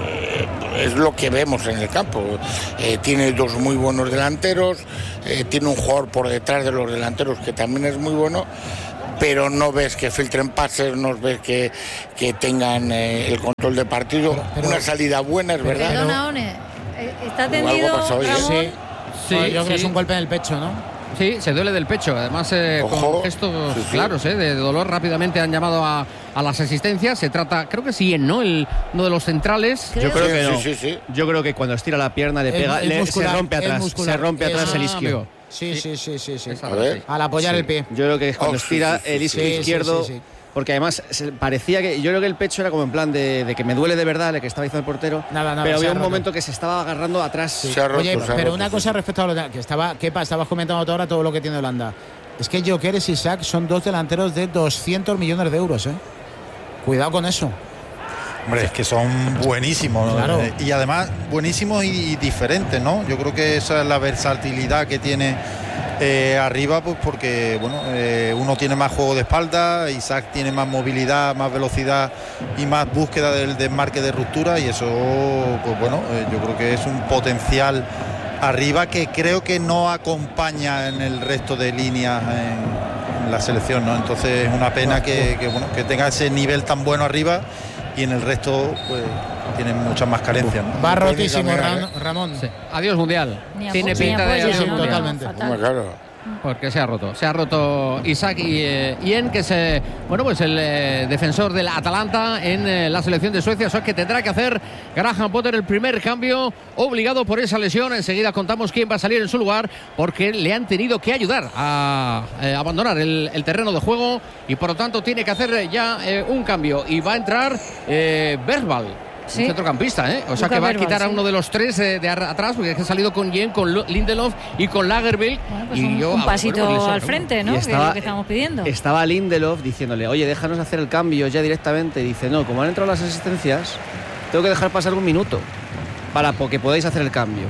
es lo que vemos en el campo. Eh, tiene dos muy buenos delanteros, eh, tiene un jugador por detrás de los delanteros que también es muy bueno, pero no ves que filtren pases, no ves que, que tengan eh, el control de partido. Pero, pero, una salida buena, es verdad. Perdona, One, ¿está tendido hoy, Ramón? Sí, sí, yo creo sí. que es un golpe en el pecho, ¿no? Sí, se duele del pecho, además eh, con gestos sí, sí. claros eh, de dolor. Rápidamente han llamado a, a las asistencias. Se trata, creo que sí, ¿no? El, uno de los centrales. Yo creo que no. Sí, sí, sí. Yo creo que cuando estira la pierna le pega, el, el le, muscular, se rompe atrás, se rompe atrás ah, el isquio. Sí, sí, sí, sí, sí. A ver. Al apoyar sí. el pie. Yo creo que cuando oh, estira sí, sí, sí, el isquio sí, izquierdo, sí, sí, sí. porque además se parecía que yo creo que el pecho era como en plan de, de que me duele de verdad, el que estaba diciendo el portero, nada, nada, pero había un roto. momento que se estaba agarrando atrás. Sí. Se ha roto, Oye, se ha pero roto, una sí. cosa respecto a lo que estaba, Kepa, estabas comentando ahora todo lo que tiene Holanda. Es que Gyökeres y Isaac son dos delanteros de doscientos millones de euros, ¿eh? Cuidado con eso. Hombre, es que son buenísimos, claro. eh, y además buenísimos y, y diferentes, ¿no? Yo creo que esa es la versatilidad que tiene eh, arriba, pues porque bueno, eh, uno tiene más juego de espalda, Isaac tiene más movilidad, más velocidad y más búsqueda del desmarque de ruptura, y eso, pues bueno, eh, yo creo que es un potencial arriba que creo que no acompaña en el resto de líneas en, en la selección, ¿no? Entonces es una pena que, que, bueno, que tenga ese nivel tan bueno arriba y en el resto pues tienen muchas más carencias, ¿no? Va rotísimo, Ram, Ramón. Sí. Adiós mundial. Ni Tiene apoyo, pinta ni de apoyo, adiós sí, mundial. totalmente. Hombre, claro. Porque se ha roto, se ha roto Isaac y eh, Ien, que es eh, bueno, pues el eh, defensor del Atalanta en eh, la selección de Suecia. Eso es que tendrá que hacer Graham Potter el primer cambio obligado por esa lesión. Enseguida contamos quién va a salir en su lugar, porque le han tenido que ayudar a eh, abandonar el, el terreno de juego y por lo tanto tiene que hacer ya eh, un cambio y va a entrar eh, Bergvall. Sí. Un centrocampista, ¿eh? O sea Luka que va Bergvall, a quitar a sí. uno de los tres eh, de atrás, porque es que ha salido con Jen, con Lindelof y con Lagerbielke. Bueno, pues y un, yo, un ah, pasito bueno, pues al frente, ¿no? Y Estaba, que es lo que estamos pidiendo. Estaba Lindelof diciéndole, oye, déjanos hacer el cambio ya directamente. Y dice, no, como han entrado las asistencias, tengo que dejar pasar un minuto para que podáis hacer el cambio.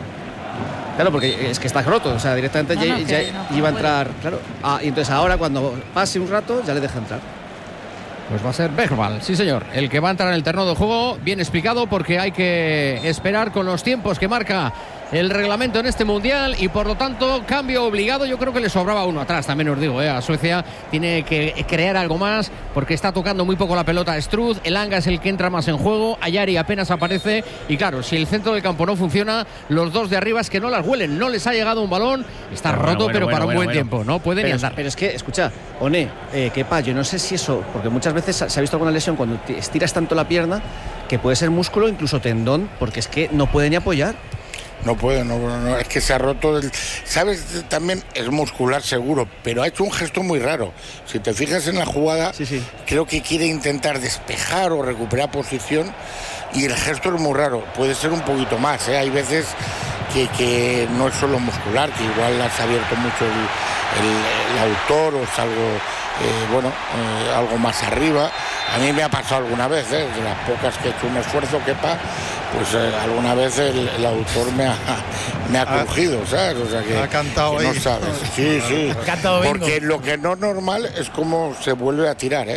Claro, porque es que está roto, o sea, directamente no, ya, no, ya no, iba a no entrar, claro. Ah, y entonces ahora cuando pase un rato ya le deja entrar. Pues va a ser Bergvall, sí señor, el que va a entrar en el terreno de juego, bien explicado, porque hay que esperar con los tiempos que marca el reglamento en este mundial y por lo tanto cambio obligado. Yo creo que le sobraba uno atrás, también os digo, ¿eh? A Suecia tiene que crear algo más porque está tocando muy poco la pelota a Struth. Elanga es el que entra más en juego, Ayari apenas aparece y claro, si el centro del campo no funciona, los dos de arriba es que no las huelen, no les ha llegado un balón, está bueno, roto bueno, pero bueno, para bueno, un buen bueno. tiempo, no puede pero, ni andar. Pero es que, escucha, One, eh, Kepa, yo no sé si eso, porque muchas veces se ha visto alguna lesión cuando estiras tanto la pierna que puede ser músculo, incluso tendón, porque es que no puede ni apoyar. No puede, no, no, es que se ha roto. El, ¿sabes? También es muscular seguro, pero ha hecho un gesto muy raro. Si te fijas en la jugada, sí, sí. creo que quiere intentar despejar o recuperar posición y el gesto es muy raro. Puede ser un poquito más, ¿eh? Hay veces que, que no es solo muscular, que igual has abierto mucho el, el, el autor o es algo, eh, bueno, eh, algo más arriba. A mí me ha pasado alguna vez, ¿eh? De las pocas que he hecho un esfuerzo, Kepa, pues eh, alguna vez el, el autor me ha, me ha crujido, ¿sabes? O sea que, ha cantado que no ahí. sabes. Sí, sí. Ha cantado bingo. Porque lo que no es normal es cómo se vuelve a tirar, ¿eh?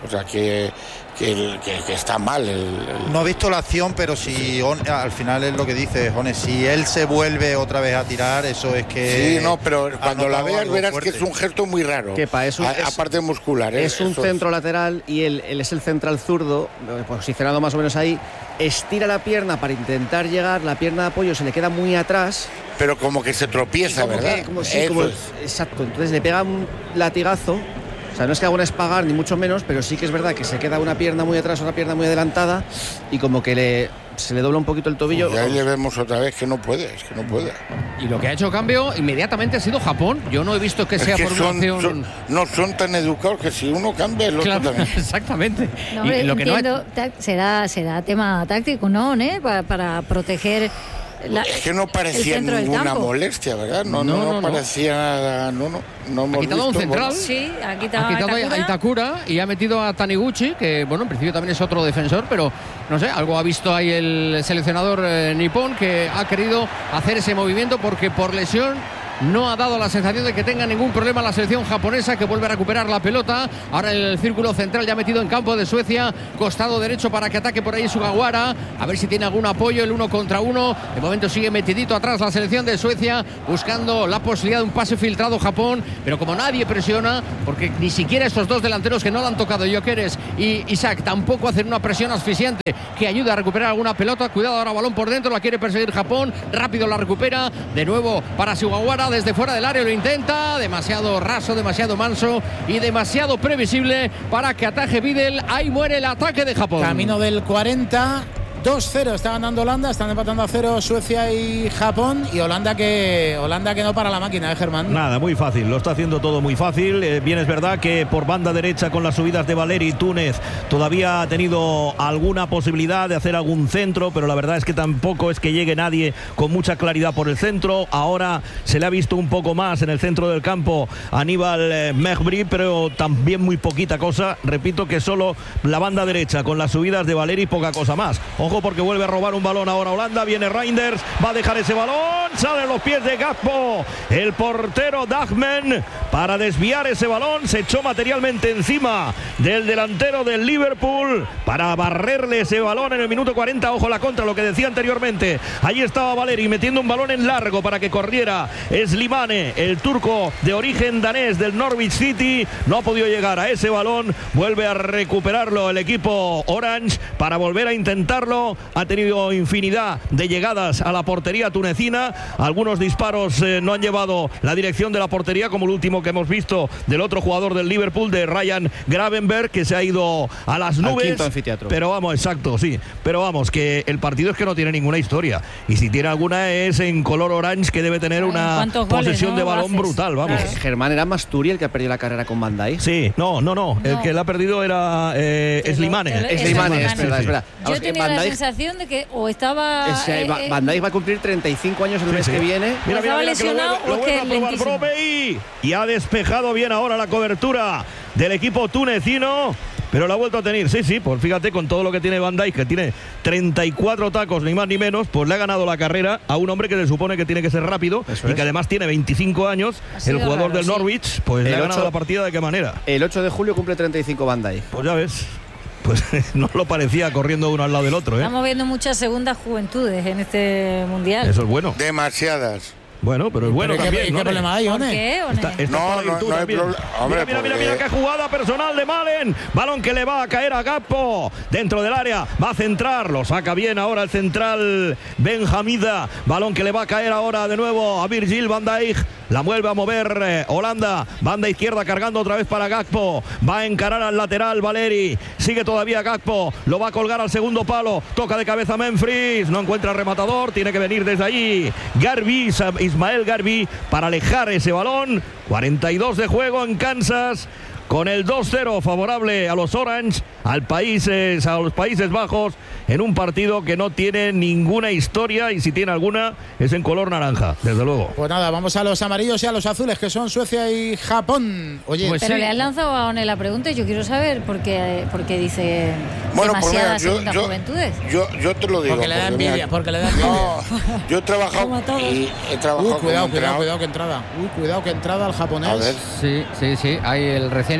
O sea, que, que, que, que está mal. El, el... No he visto la acción, pero si on, al final es lo que dice Jones, si él se vuelve otra vez a tirar, eso es que... Sí, no, pero cuando la veas verás fuerte. que es un gesto muy raro. Kepa, es un, a, es, aparte muscular. ¿eh? Es un eso centro es. lateral y él, él es el central zurdo, posicionado más o menos ahí, estira la pierna para intentar llegar, la pierna de apoyo se le queda muy atrás. Pero como que se tropieza, como ¿verdad? Que, como, sí, como, es. Exacto, entonces le pega un latigazo. O sea, no es que haga un espagar ni mucho menos, pero sí que es verdad que se queda una pierna muy atrás, una pierna muy adelantada y como que le, se le dobla un poquito el tobillo. Y ahí le vemos otra vez que no puede, es que no puede. Y lo que ha hecho cambio inmediatamente ha sido Japón. Yo no he visto que Es sea que por son, una acción... son- no son tan educados que si uno cambia, el otro Claro, también. exactamente. No, hombre, y lo que no ha- entiendo, ta- será, será tema táctico, ¿no? ¿Eh? Para, para proteger. La, Es que no el parecía centro del ninguna campo. molestia, ¿verdad? No, No, no, no, no, no. parecía nada. No, no, no hemos Ha quitado a un visto, central. bueno. Sí, ha quitado, Ha quitado a a Itakura. Itakura y ha metido a Taniguchi, que bueno, en principio también es otro defensor, pero no sé, algo ha visto ahí el seleccionador eh, nipón, que ha querido hacer ese movimiento porque por lesión no ha dado la sensación de que tenga ningún problema la selección japonesa, que vuelve a recuperar la pelota. Ahora el círculo central ya metido en campo de Suecia, costado derecho para que ataque por ahí Sugawara, a ver si tiene algún apoyo, el uno contra uno. De momento sigue metidito atrás la selección de Suecia, buscando la posibilidad de un pase filtrado Japón, pero como nadie presiona, porque ni siquiera estos dos delanteros que no le han tocado, Gyökeres y Isaac, tampoco hacen una presión asfixiante que ayuda a recuperar alguna pelota. Cuidado, ahora balón por dentro, la quiere perseguir Japón, rápido la recupera, de nuevo para Sugawara, desde fuera del área lo intenta, demasiado raso, demasiado manso y demasiado previsible para que ataje Vidal. Ahí muere el ataque de Japón. Camino del cuarenta. dos cero está ganando Holanda, están empatando a cero Suecia y Japón, y Holanda que Holanda que no para la máquina, ¿eh, Germán? Nada, muy fácil, lo está haciendo todo muy fácil. Eh, bien es verdad que por banda derecha con las subidas de Valeri y Túnez todavía ha tenido alguna posibilidad de hacer algún centro, pero la verdad es que tampoco es que llegue nadie con mucha claridad por el centro. Ahora se le ha visto un poco más en el centro del campo a Aníbal eh, Mejbri, pero también muy poquita cosa. Repito que solo la banda derecha con las subidas de Valeri, poca cosa más. Ojo, porque vuelve a robar un balón ahora Holanda, viene Reinders, va a dejar ese balón, sale los pies de Gakpo, el portero Dagmen, para desviar ese balón, se echó materialmente encima del delantero del Liverpool para barrerle ese balón en el minuto cuarenta. Ojo la contra, lo que decía anteriormente, allí estaba Valeri metiendo un balón en largo para que corriera Slimane, el turco de origen danés del Norwich City, no ha podido llegar a ese balón, vuelve a recuperarlo el equipo Orange para volver a intentarlo. Ha tenido infinidad de llegadas a la portería tunecina, algunos disparos eh, no han llevado la dirección de la portería, como el último que hemos visto del otro jugador del Liverpool, de Ryan Gravenberg, que se ha ido a las nubes. Al quinto anfiteatro. Pero vamos, exacto, sí, pero vamos, que el partido es que no tiene ninguna historia, y si tiene alguna es en color orange, que debe tener una posesión goles, ¿no? de balón Haces. brutal, vamos. Claro. Germán, ¿era Masturi el que ha perdido la carrera con Van Dijk? Sí, no, no, no, el No. que la ha perdido era eh, Pero- Slimane. pero- Es Es Slimane, es Slimane. verdad, Sí, es verdad. Yo Vamos, que tenía Van la Dijk- sensación de que o estaba ese, eh, Va- eh, Van Dijk va a cumplir treinta y cinco años el Sí, mes sí. que viene. Mira, ¿O mira, estaba mira, que lo lesionado vuelve, lo o es vuelve que a probar lentísimo? Brobbey. Y ha despejado bien ahora la cobertura del equipo tunecino, pero la ha vuelto a tener. Sí, sí, pues fíjate, con todo lo que tiene Van Dijk, que tiene treinta y cuatro tacos, ni más ni menos, pues le ha ganado la carrera a un hombre que se supone que tiene que ser rápido. Eso y es. que además tiene veinticinco años, Ha sido el jugador raro, del sí. Norwich, pues le El ha ganado ocho- la partida. ¿De qué manera? El ocho de julio cumple treinta y cinco Van Dijk. Pues ya ves, pues no lo parecía corriendo uno al lado del otro, ¿eh? Estamos viendo muchas segundas juventudes en este mundial. Eso es bueno. Demasiadas. Bueno, pero es bueno ¿Pero qué- también, ¿Qué, ¿no? problema hay, ¿Por One? qué, One? Está- está No, para no, virtud no hay también. problema. Hombre, mira, mira, mira, porque- mira qué jugada personal de Malen. Balón que le va a caer a Gakpo dentro del área. Va a centrar, lo saca bien ahora el central Benhamida. Balón que le va a caer ahora de nuevo a Virgil van Dijk. La vuelve a mover eh, Holanda. Banda izquierda cargando otra vez para Gakpo. Va a encarar al lateral Valeri. Sigue todavía Gakpo. Lo va a colgar al segundo palo. Toca de cabeza Memphis. No encuentra rematador. Tiene que venir desde allí Garbi, Ismael Garbi, para alejar ese balón. cuarenta y dos de juego en Kansas, con el dos cero favorable a los Orange, al países, a los Países Bajos, en un partido que no tiene ninguna historia, y si tiene alguna es en color naranja, desde luego. Pues nada, vamos a los amarillos y a los azules, que son Suecia y Japón. Oye, Pues Pero sí. le has lanzado a One la pregunta y yo quiero saber por qué, por qué dice Bueno, pues mira, demasiadas yo, segundas yo, juventudes. yo, yo te lo digo. porque le da mira, envidia, porque le da envidia. No, yo he trabajado Como a todos. y he trabajado Uy, como cuidado, cuidado, entrenador. cuidado que entrada. Uy, cuidado que entrada al japonés. A ver. Sí, sí, sí. Hay el recién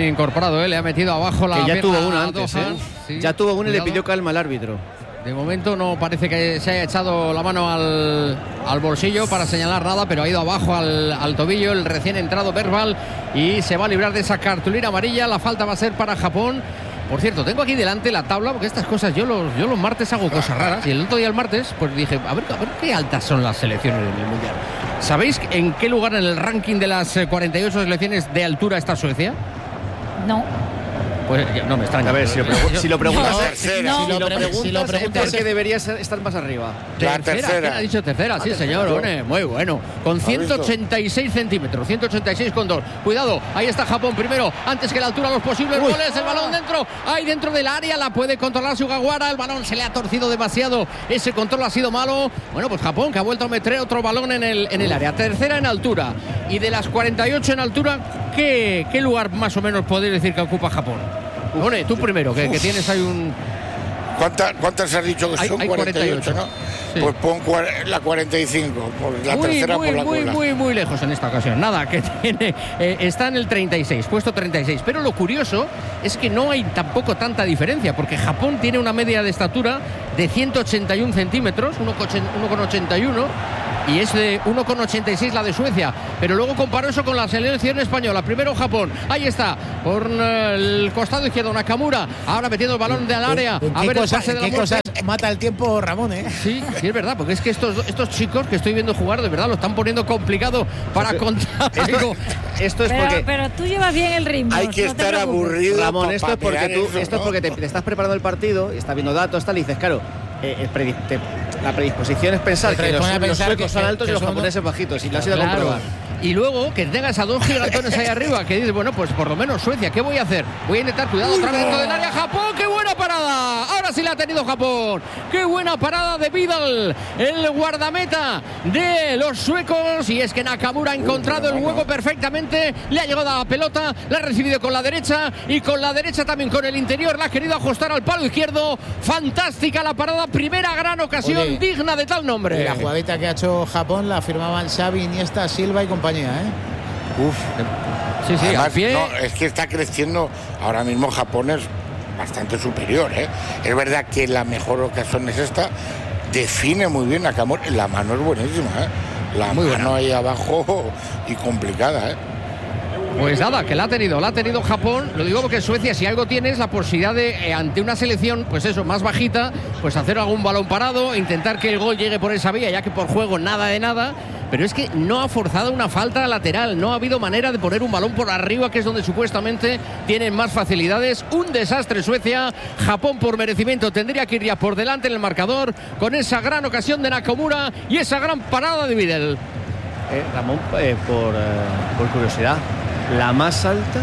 recién incorporado, ¿eh? Le ha metido abajo la que ya pierna tuvo una a antes, Dohan. ¿eh? Sí, ya tuvo una y le cuidado. pidió calma al árbitro. De momento no parece que se haya echado la mano al, al bolsillo para señalar nada, pero ha ido abajo al, al tobillo el recién entrado Bergvall y se va a librar de esa cartulina amarilla. La falta va a ser para Japón. Por cierto, tengo aquí delante la tabla, porque estas cosas yo los, yo los martes hago cosas raras. Y el otro día, el martes, pues dije, a ver, a ver qué altas son las selecciones en el Mundial. ¿Sabéis en qué lugar en el ranking de las cuarenta y ocho selecciones de altura está Suecia? No. Pues no me extraña. A ver, si lo, pregu- si lo preguntas, La tercera. No. Si lo, pre- preguntas, si lo preguntas, es que debería ser- estar más arriba. La ¿Quién tercera. ha dicho tercera? Sí, señor. Bueno, muy bueno. Con ciento ochenta y seis centímetros. ciento ochenta y seis con dos. Cuidado. Ahí está Japón primero. Antes que la altura, los posibles Uy. goles. El balón dentro. Ahí dentro del área. La puede controlar Sugawara. El balón se le ha torcido demasiado. Ese control ha sido malo. Bueno, pues Japón que ha vuelto a meter otro balón en el, en el área. Tercera en altura. Y de las cuarenta y ocho en altura, ¿qué, qué lugar más o menos podéis decir que ocupa Japón? Pone, tú primero, que, que tienes ahí un... ¿Cuántas, ¿Cuántas has dicho que Hay- son? hay cuarenta y ocho, cuarenta y ocho, ¿no? sí. Pues pon cua- la cuarenta y cinco, por la muy, tercera muy, por la muy, cola. muy, muy lejos en esta ocasión. Nada, que tiene, eh, está en el treinta y seis, puesto treinta y seis. Pero lo curioso es que no hay tampoco tanta diferencia, porque Japón tiene una media de estatura de ciento ochenta y uno centímetros, uno coma ochenta y uno. Y es de uno coma ochenta y seis la de Suecia. Pero luego comparo eso con la selección española. Primero Japón. Ahí está. Por eh, el costado izquierdo Nakamura. Ahora metiendo el balón del área. ¿En A qué ver el cosa- pase de la qué muerte. cosas mata el tiempo Ramón, eh? Sí, sí, es verdad, porque es que estos, estos chicos que estoy viendo jugar, de verdad, lo están poniendo complicado para contar algo. Esto es Pero, porque pero tú llevas bien el ritmo. Hay que no te estar preocupes. aburrido. Ramón, pa- esto pa es porque pegar tú, eso, esto es ¿no? porque te, te estás preparando el partido y estás viendo datos, tal, y dices, claro, eh, el predi- te- la predisposición es pensar Te que los, predispone a los pensar suecos que- son que- altos que y los son japoneses bajitos, y lo has ido a Claro. comprobar. Y luego que tengas a dos gigantones ahí arriba, que dices, bueno, pues por lo menos Suecia, ¿qué voy a hacer? Voy a intentar, cuidado, otra vez dentro del área, Japón, ¡qué buena parada! Ahora sí la ha tenido Japón. ¡Qué buena parada de Vidal, el guardameta de los suecos! Y es que Nakamura ha encontrado el hueco perfectamente, le ha llegado a la pelota, la ha recibido con la derecha y con la derecha también con el interior, la ha querido ajustar al palo izquierdo. Fantástica la parada, primera gran ocasión, Oye, digna de tal nombre. Y la jugadita que ha hecho Japón la firmaban Xavi, Iniesta, Silva y compañía, ¿eh? Uf. Sí, sí, Además, al pie. no, es que está creciendo. Ahora mismo Japón es bastante superior, ¿eh? Es verdad que la mejor ocasión es esta. Define muy bien Nakamura. La mano es buenísima, ¿eh? La Muy mano buena. ahí abajo y complicada, ¿eh? Pues nada, que la ha tenido, la ha tenido Japón. Lo digo porque Suecia, si algo tiene, es la posibilidad de, eh, ante una selección, pues eso, más bajita, pues hacer algún balón parado, intentar que el gol llegue por esa vía, ya que por juego nada de nada. Pero es que no ha forzado una falta lateral, no ha habido manera de poner un balón por arriba, que es donde supuestamente tienen más facilidades. Un desastre Suecia. Japón, por merecimiento, tendría que ir ya por delante en el marcador, con esa gran ocasión de Nakamura y esa gran parada de Vidal. Eh, Ramón, eh, por, eh, por curiosidad, ¿la más alta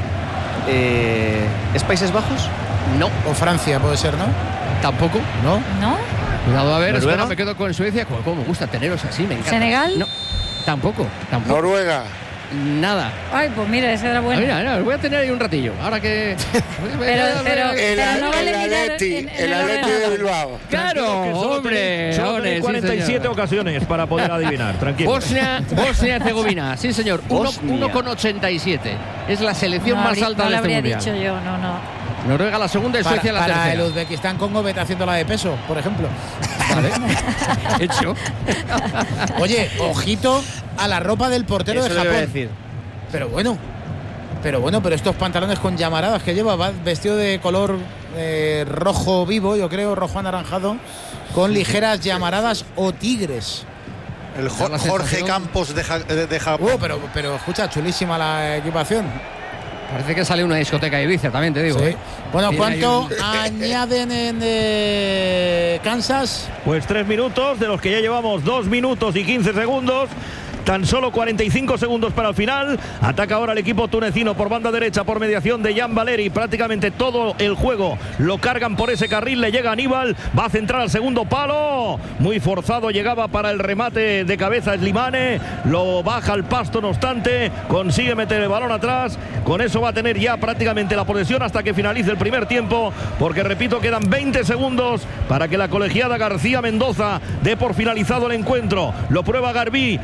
eh, es Países Bajos? No, O Francia puede ser, ¿no? tampoco. ¿No? ¿No? Cuidado, a ver, ¿Noruega? espera, me quedo con Suecia. Como, como me gusta teneros así, me encanta. ¿Senegal? No, tampoco, tampoco. Noruega. Nada. Ay, pues mira, esa era Ah, buena. mira, mira, os voy a tener ahí un ratillo. Ahora que. Pero, pero, El, pero no vale el mirar Atleti, en- en el el Atleti de ordenador. Bilbao. Claro, Que solo hombre. tenéis- solo hombre, tenéis sí, cuarenta y siete señor. ocasiones para poder adivinar, tranquilo. Bosnia, Bosnia Herzegovina, sí señor, Bosnia. uno coma ochenta y siete. Es la selección No más habría- alta no de lo este habría mundial. dicho yo, no, no. Noruega la segunda y Para, Suecia la para el tercera. Uzbekistán Congo vete haciendo la de peso, por ejemplo. Vale. Hecho. Oye, ojito a la ropa del portero Eso de le Japón. voy a decir. Pero bueno, pero bueno, pero estos pantalones con llamaradas que lleva, va vestido de color eh, rojo vivo, yo creo, rojo anaranjado, con ligeras llamaradas o tigres. El Da la Jo- Jorge sensación- Campos de, Ja- de, de Japón. Oh, pero, pero escucha, chulísima la equipación. Parece que sale una discoteca de Ibiza también, te digo. Sí. ¿eh? Bueno, Tiene ¿cuánto ahí añaden en eh, Kansas? Pues tres minutos, de los que ya llevamos dos minutos y quince segundos. Tan solo cuarenta y cinco segundos para el final. Ataca ahora el equipo tunecino por banda derecha, por mediación de Jan Valeri. Prácticamente todo el juego lo cargan por ese carril. Le llega Aníbal, va a centrar al segundo palo. Muy forzado llegaba para el remate de cabeza Slimane. Lo baja al pasto, no obstante. Consigue meter el balón atrás. Con eso va a tener ya prácticamente la posesión hasta que finalice el primer tiempo. Porque repito, quedan veinte segundos para que la colegiada García Mendoza dé por finalizado el encuentro. Lo prueba Garbí, y quizá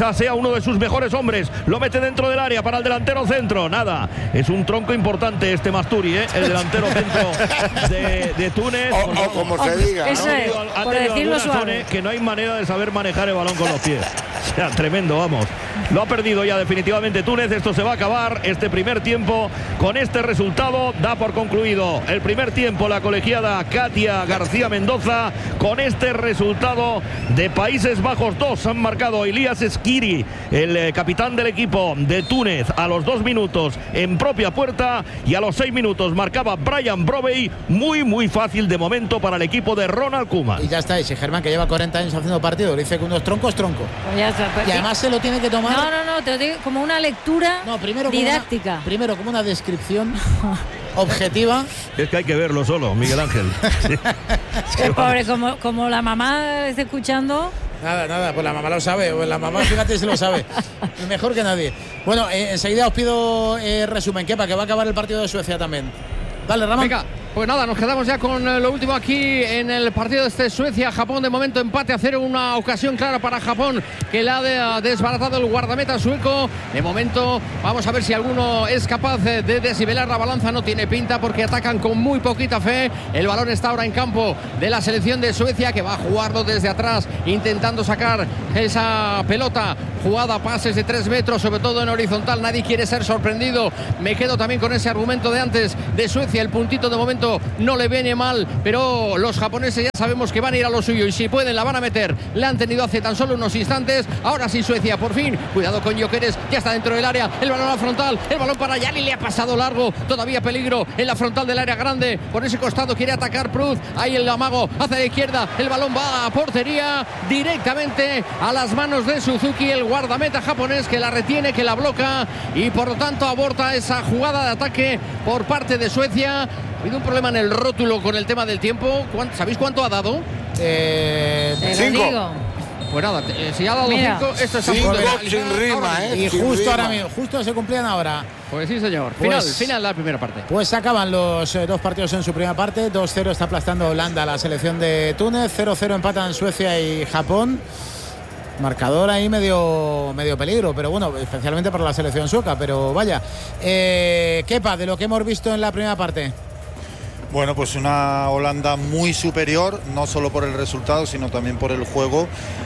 quizás sea uno de sus mejores hombres. Lo mete dentro del área para el delantero centro. Nada, es un tronco importante este Masturi, ¿eh? El delantero centro de, de Túnez. O, o como se diga, Eso ¿no? es, Ha por tenido decirlo algunas suave. zonas que no hay manera de saber manejar el balón con los pies. O sea, tremendo, vamos. Lo ha perdido ya definitivamente Túnez. Esto se va a acabar. Este primer tiempo con este resultado da por concluido el primer tiempo la colegiada Katia García Mendoza. Con este resultado de Países Bajos dos han marcado Elias Skiri, el eh, capitán del equipo de Túnez, a los dos minutos en propia puerta, y a los seis minutos marcaba Brian Brobey. Muy muy fácil de momento para el equipo de Ronald Koeman. Y ya está, y si Germán, que lleva cuarenta años haciendo partido, le dice que uno es tronco, es tronco. Pues ya está, pues, Y además se lo tiene que tomar. no, no, no, te lo digo como una lectura No, primero como didáctica. Una, primero como una descripción objetiva. Es que hay que verlo solo, Miguel Ángel. El pobre, como, como la mamá está escuchando. Nada, nada, pues la mamá lo sabe, o la mamá, fíjate, si lo sabe. Mejor que nadie. Bueno, eh, enseguida os pido eh, resumen, Kepa, que va a acabar el partido de Suecia también. Dale, Ramón. Venga, pues nada, nos quedamos ya con eh, lo último aquí en el partido de este Suecia-Japón. De momento empate a cero, una ocasión clara para Japón que la ha de, desbaratado el guardameta sueco. De momento vamos a ver si alguno es capaz de, de desnivelar la balanza. No tiene pinta porque atacan con muy poquita fe. El balón está ahora en campo de la selección de Suecia, que va a jugarlo desde atrás intentando sacar esa pelota jugada, pases de tres metros, sobre todo en horizontal. Nadie quiere ser sorprendido. Me quedo también con ese argumento de antes de Suecia. El puntito de momento no le viene mal, pero los japoneses ya sabemos que van a ir a lo suyo, y si pueden la van a meter. La han tenido hace tan solo unos instantes. Ahora sí Suecia, por fin. Cuidado con Gyökeres, ya está dentro del área. El balón a la frontal, el balón para Yanni, le ha pasado largo. Todavía peligro en la frontal del área grande. Por ese costado quiere atacar Pruz. Ahí el amago hacia la izquierda. El balón va a portería, directamente a las manos de Suzuki, el guardameta japonés, que la retiene, que la bloca, y por lo tanto aborta esa jugada de ataque por parte de Suecia. Ha habido un problema en el rótulo con el tema del tiempo. ¿Sabéis cuánto ha dado? Eh, Te lo cinco. digo. Pues nada, eh, si ha dado Mira. cinco, esto es a Cinco punto de sin finalizar rima, ahora ¿eh? y sin justo rima. ahora mismo, justo se cumplían ahora. Pues sí, señor. Pues- Final, final la primera parte. Pues se acaban los eh, dos partidos en su primera parte. dos cero está aplastando Holanda a la selección de Túnez. cero cero empatan Suecia y Japón. Marcador ahí medio, medio peligro, pero bueno, especialmente para la selección sueca. Pero vaya, eh, Kepa, de lo que hemos visto en la primera parte. Bueno, pues una Holanda muy superior, no solo por el resultado, sino también por el juego.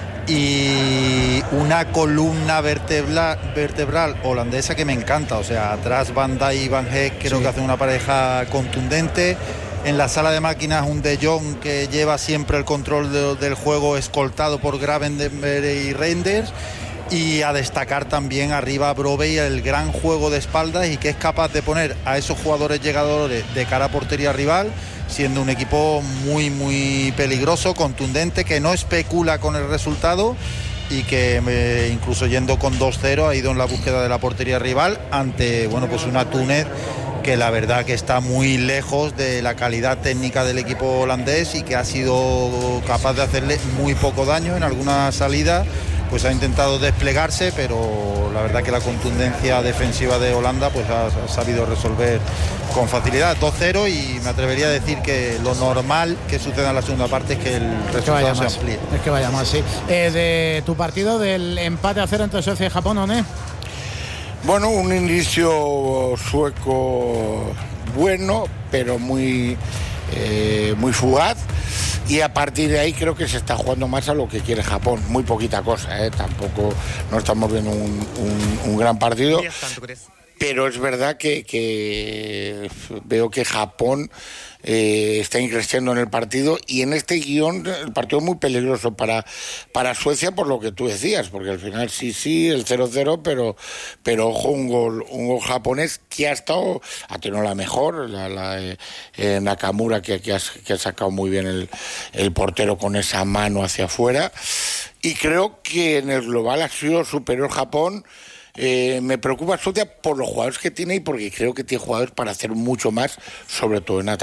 Y una columna vertebra, vertebral holandesa que me encanta. O sea, atrás Van Dijk y Van Heek creo Sí. que hacen una pareja contundente. En la sala de máquinas un De Jong que lleva siempre el control de, del juego, escoltado por Gravenberg y Reinders. Y a destacar también arriba a Brobey, el gran juego de espaldas, y que es capaz de poner a esos jugadores llegadores de cara a portería rival, siendo un equipo muy muy peligroso, contundente, que no especula con el resultado, y que eh, incluso yendo con dos cero ha ido en la búsqueda de la portería rival ante, bueno, pues una Túnez que la verdad que está muy lejos de la calidad técnica del equipo holandés, y que ha sido capaz de hacerle muy poco daño en alguna salida. Pues ha intentado desplegarse, pero la verdad que la contundencia defensiva de Holanda pues ha, ha sabido resolver con facilidad. dos cero, y me atrevería a decir que lo normal que suceda en la segunda parte es que el Es que vaya resultado se más. amplíe. Es que vaya más, sí. Eh, de tu partido del empate a cero entre Suecia y Japón, ¿o no? Bueno, un inicio sueco bueno, pero muy, eh, muy fugaz. Y a partir de ahí creo que se está jugando más a lo que quiere Japón. Muy poquita cosa, ¿eh? Tampoco no estamos viendo un, un, un gran partido. Pero es verdad que, que veo que Japón eh, está increciendo en el partido, y en este guión el partido es muy peligroso para, para Suecia, por lo que tú decías, porque al final sí, sí, el cero cero, pero, pero ojo, un gol, un gol japonés que ha estado, ha tenido la mejor, la, la eh, eh, Nakamura, que, que, ha, que ha sacado muy bien el, el portero con esa mano hacia afuera, y creo que en el global ha sido superior Japón. Eh, me preocupa Suecia por los jugadores que tiene, y porque creo que tiene jugadores para hacer mucho más, sobre todo en ataque.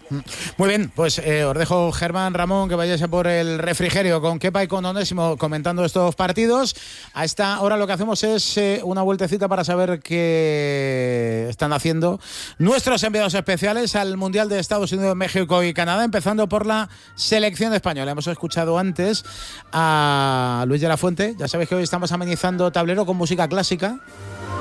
Muy bien, pues eh, os dejo, Germán, Ramón, que vayáis a por el refrigerio con Kepa y con Onésimo comentando estos partidos. A esta hora lo que hacemos es eh, una vueltecita para saber qué están haciendo nuestros enviados especiales al Mundial de Estados Unidos, México y Canadá, empezando por la selección española. Hemos escuchado antes a Luis de la Fuente. Ya sabéis que hoy estamos amenizando tablero con música clásica.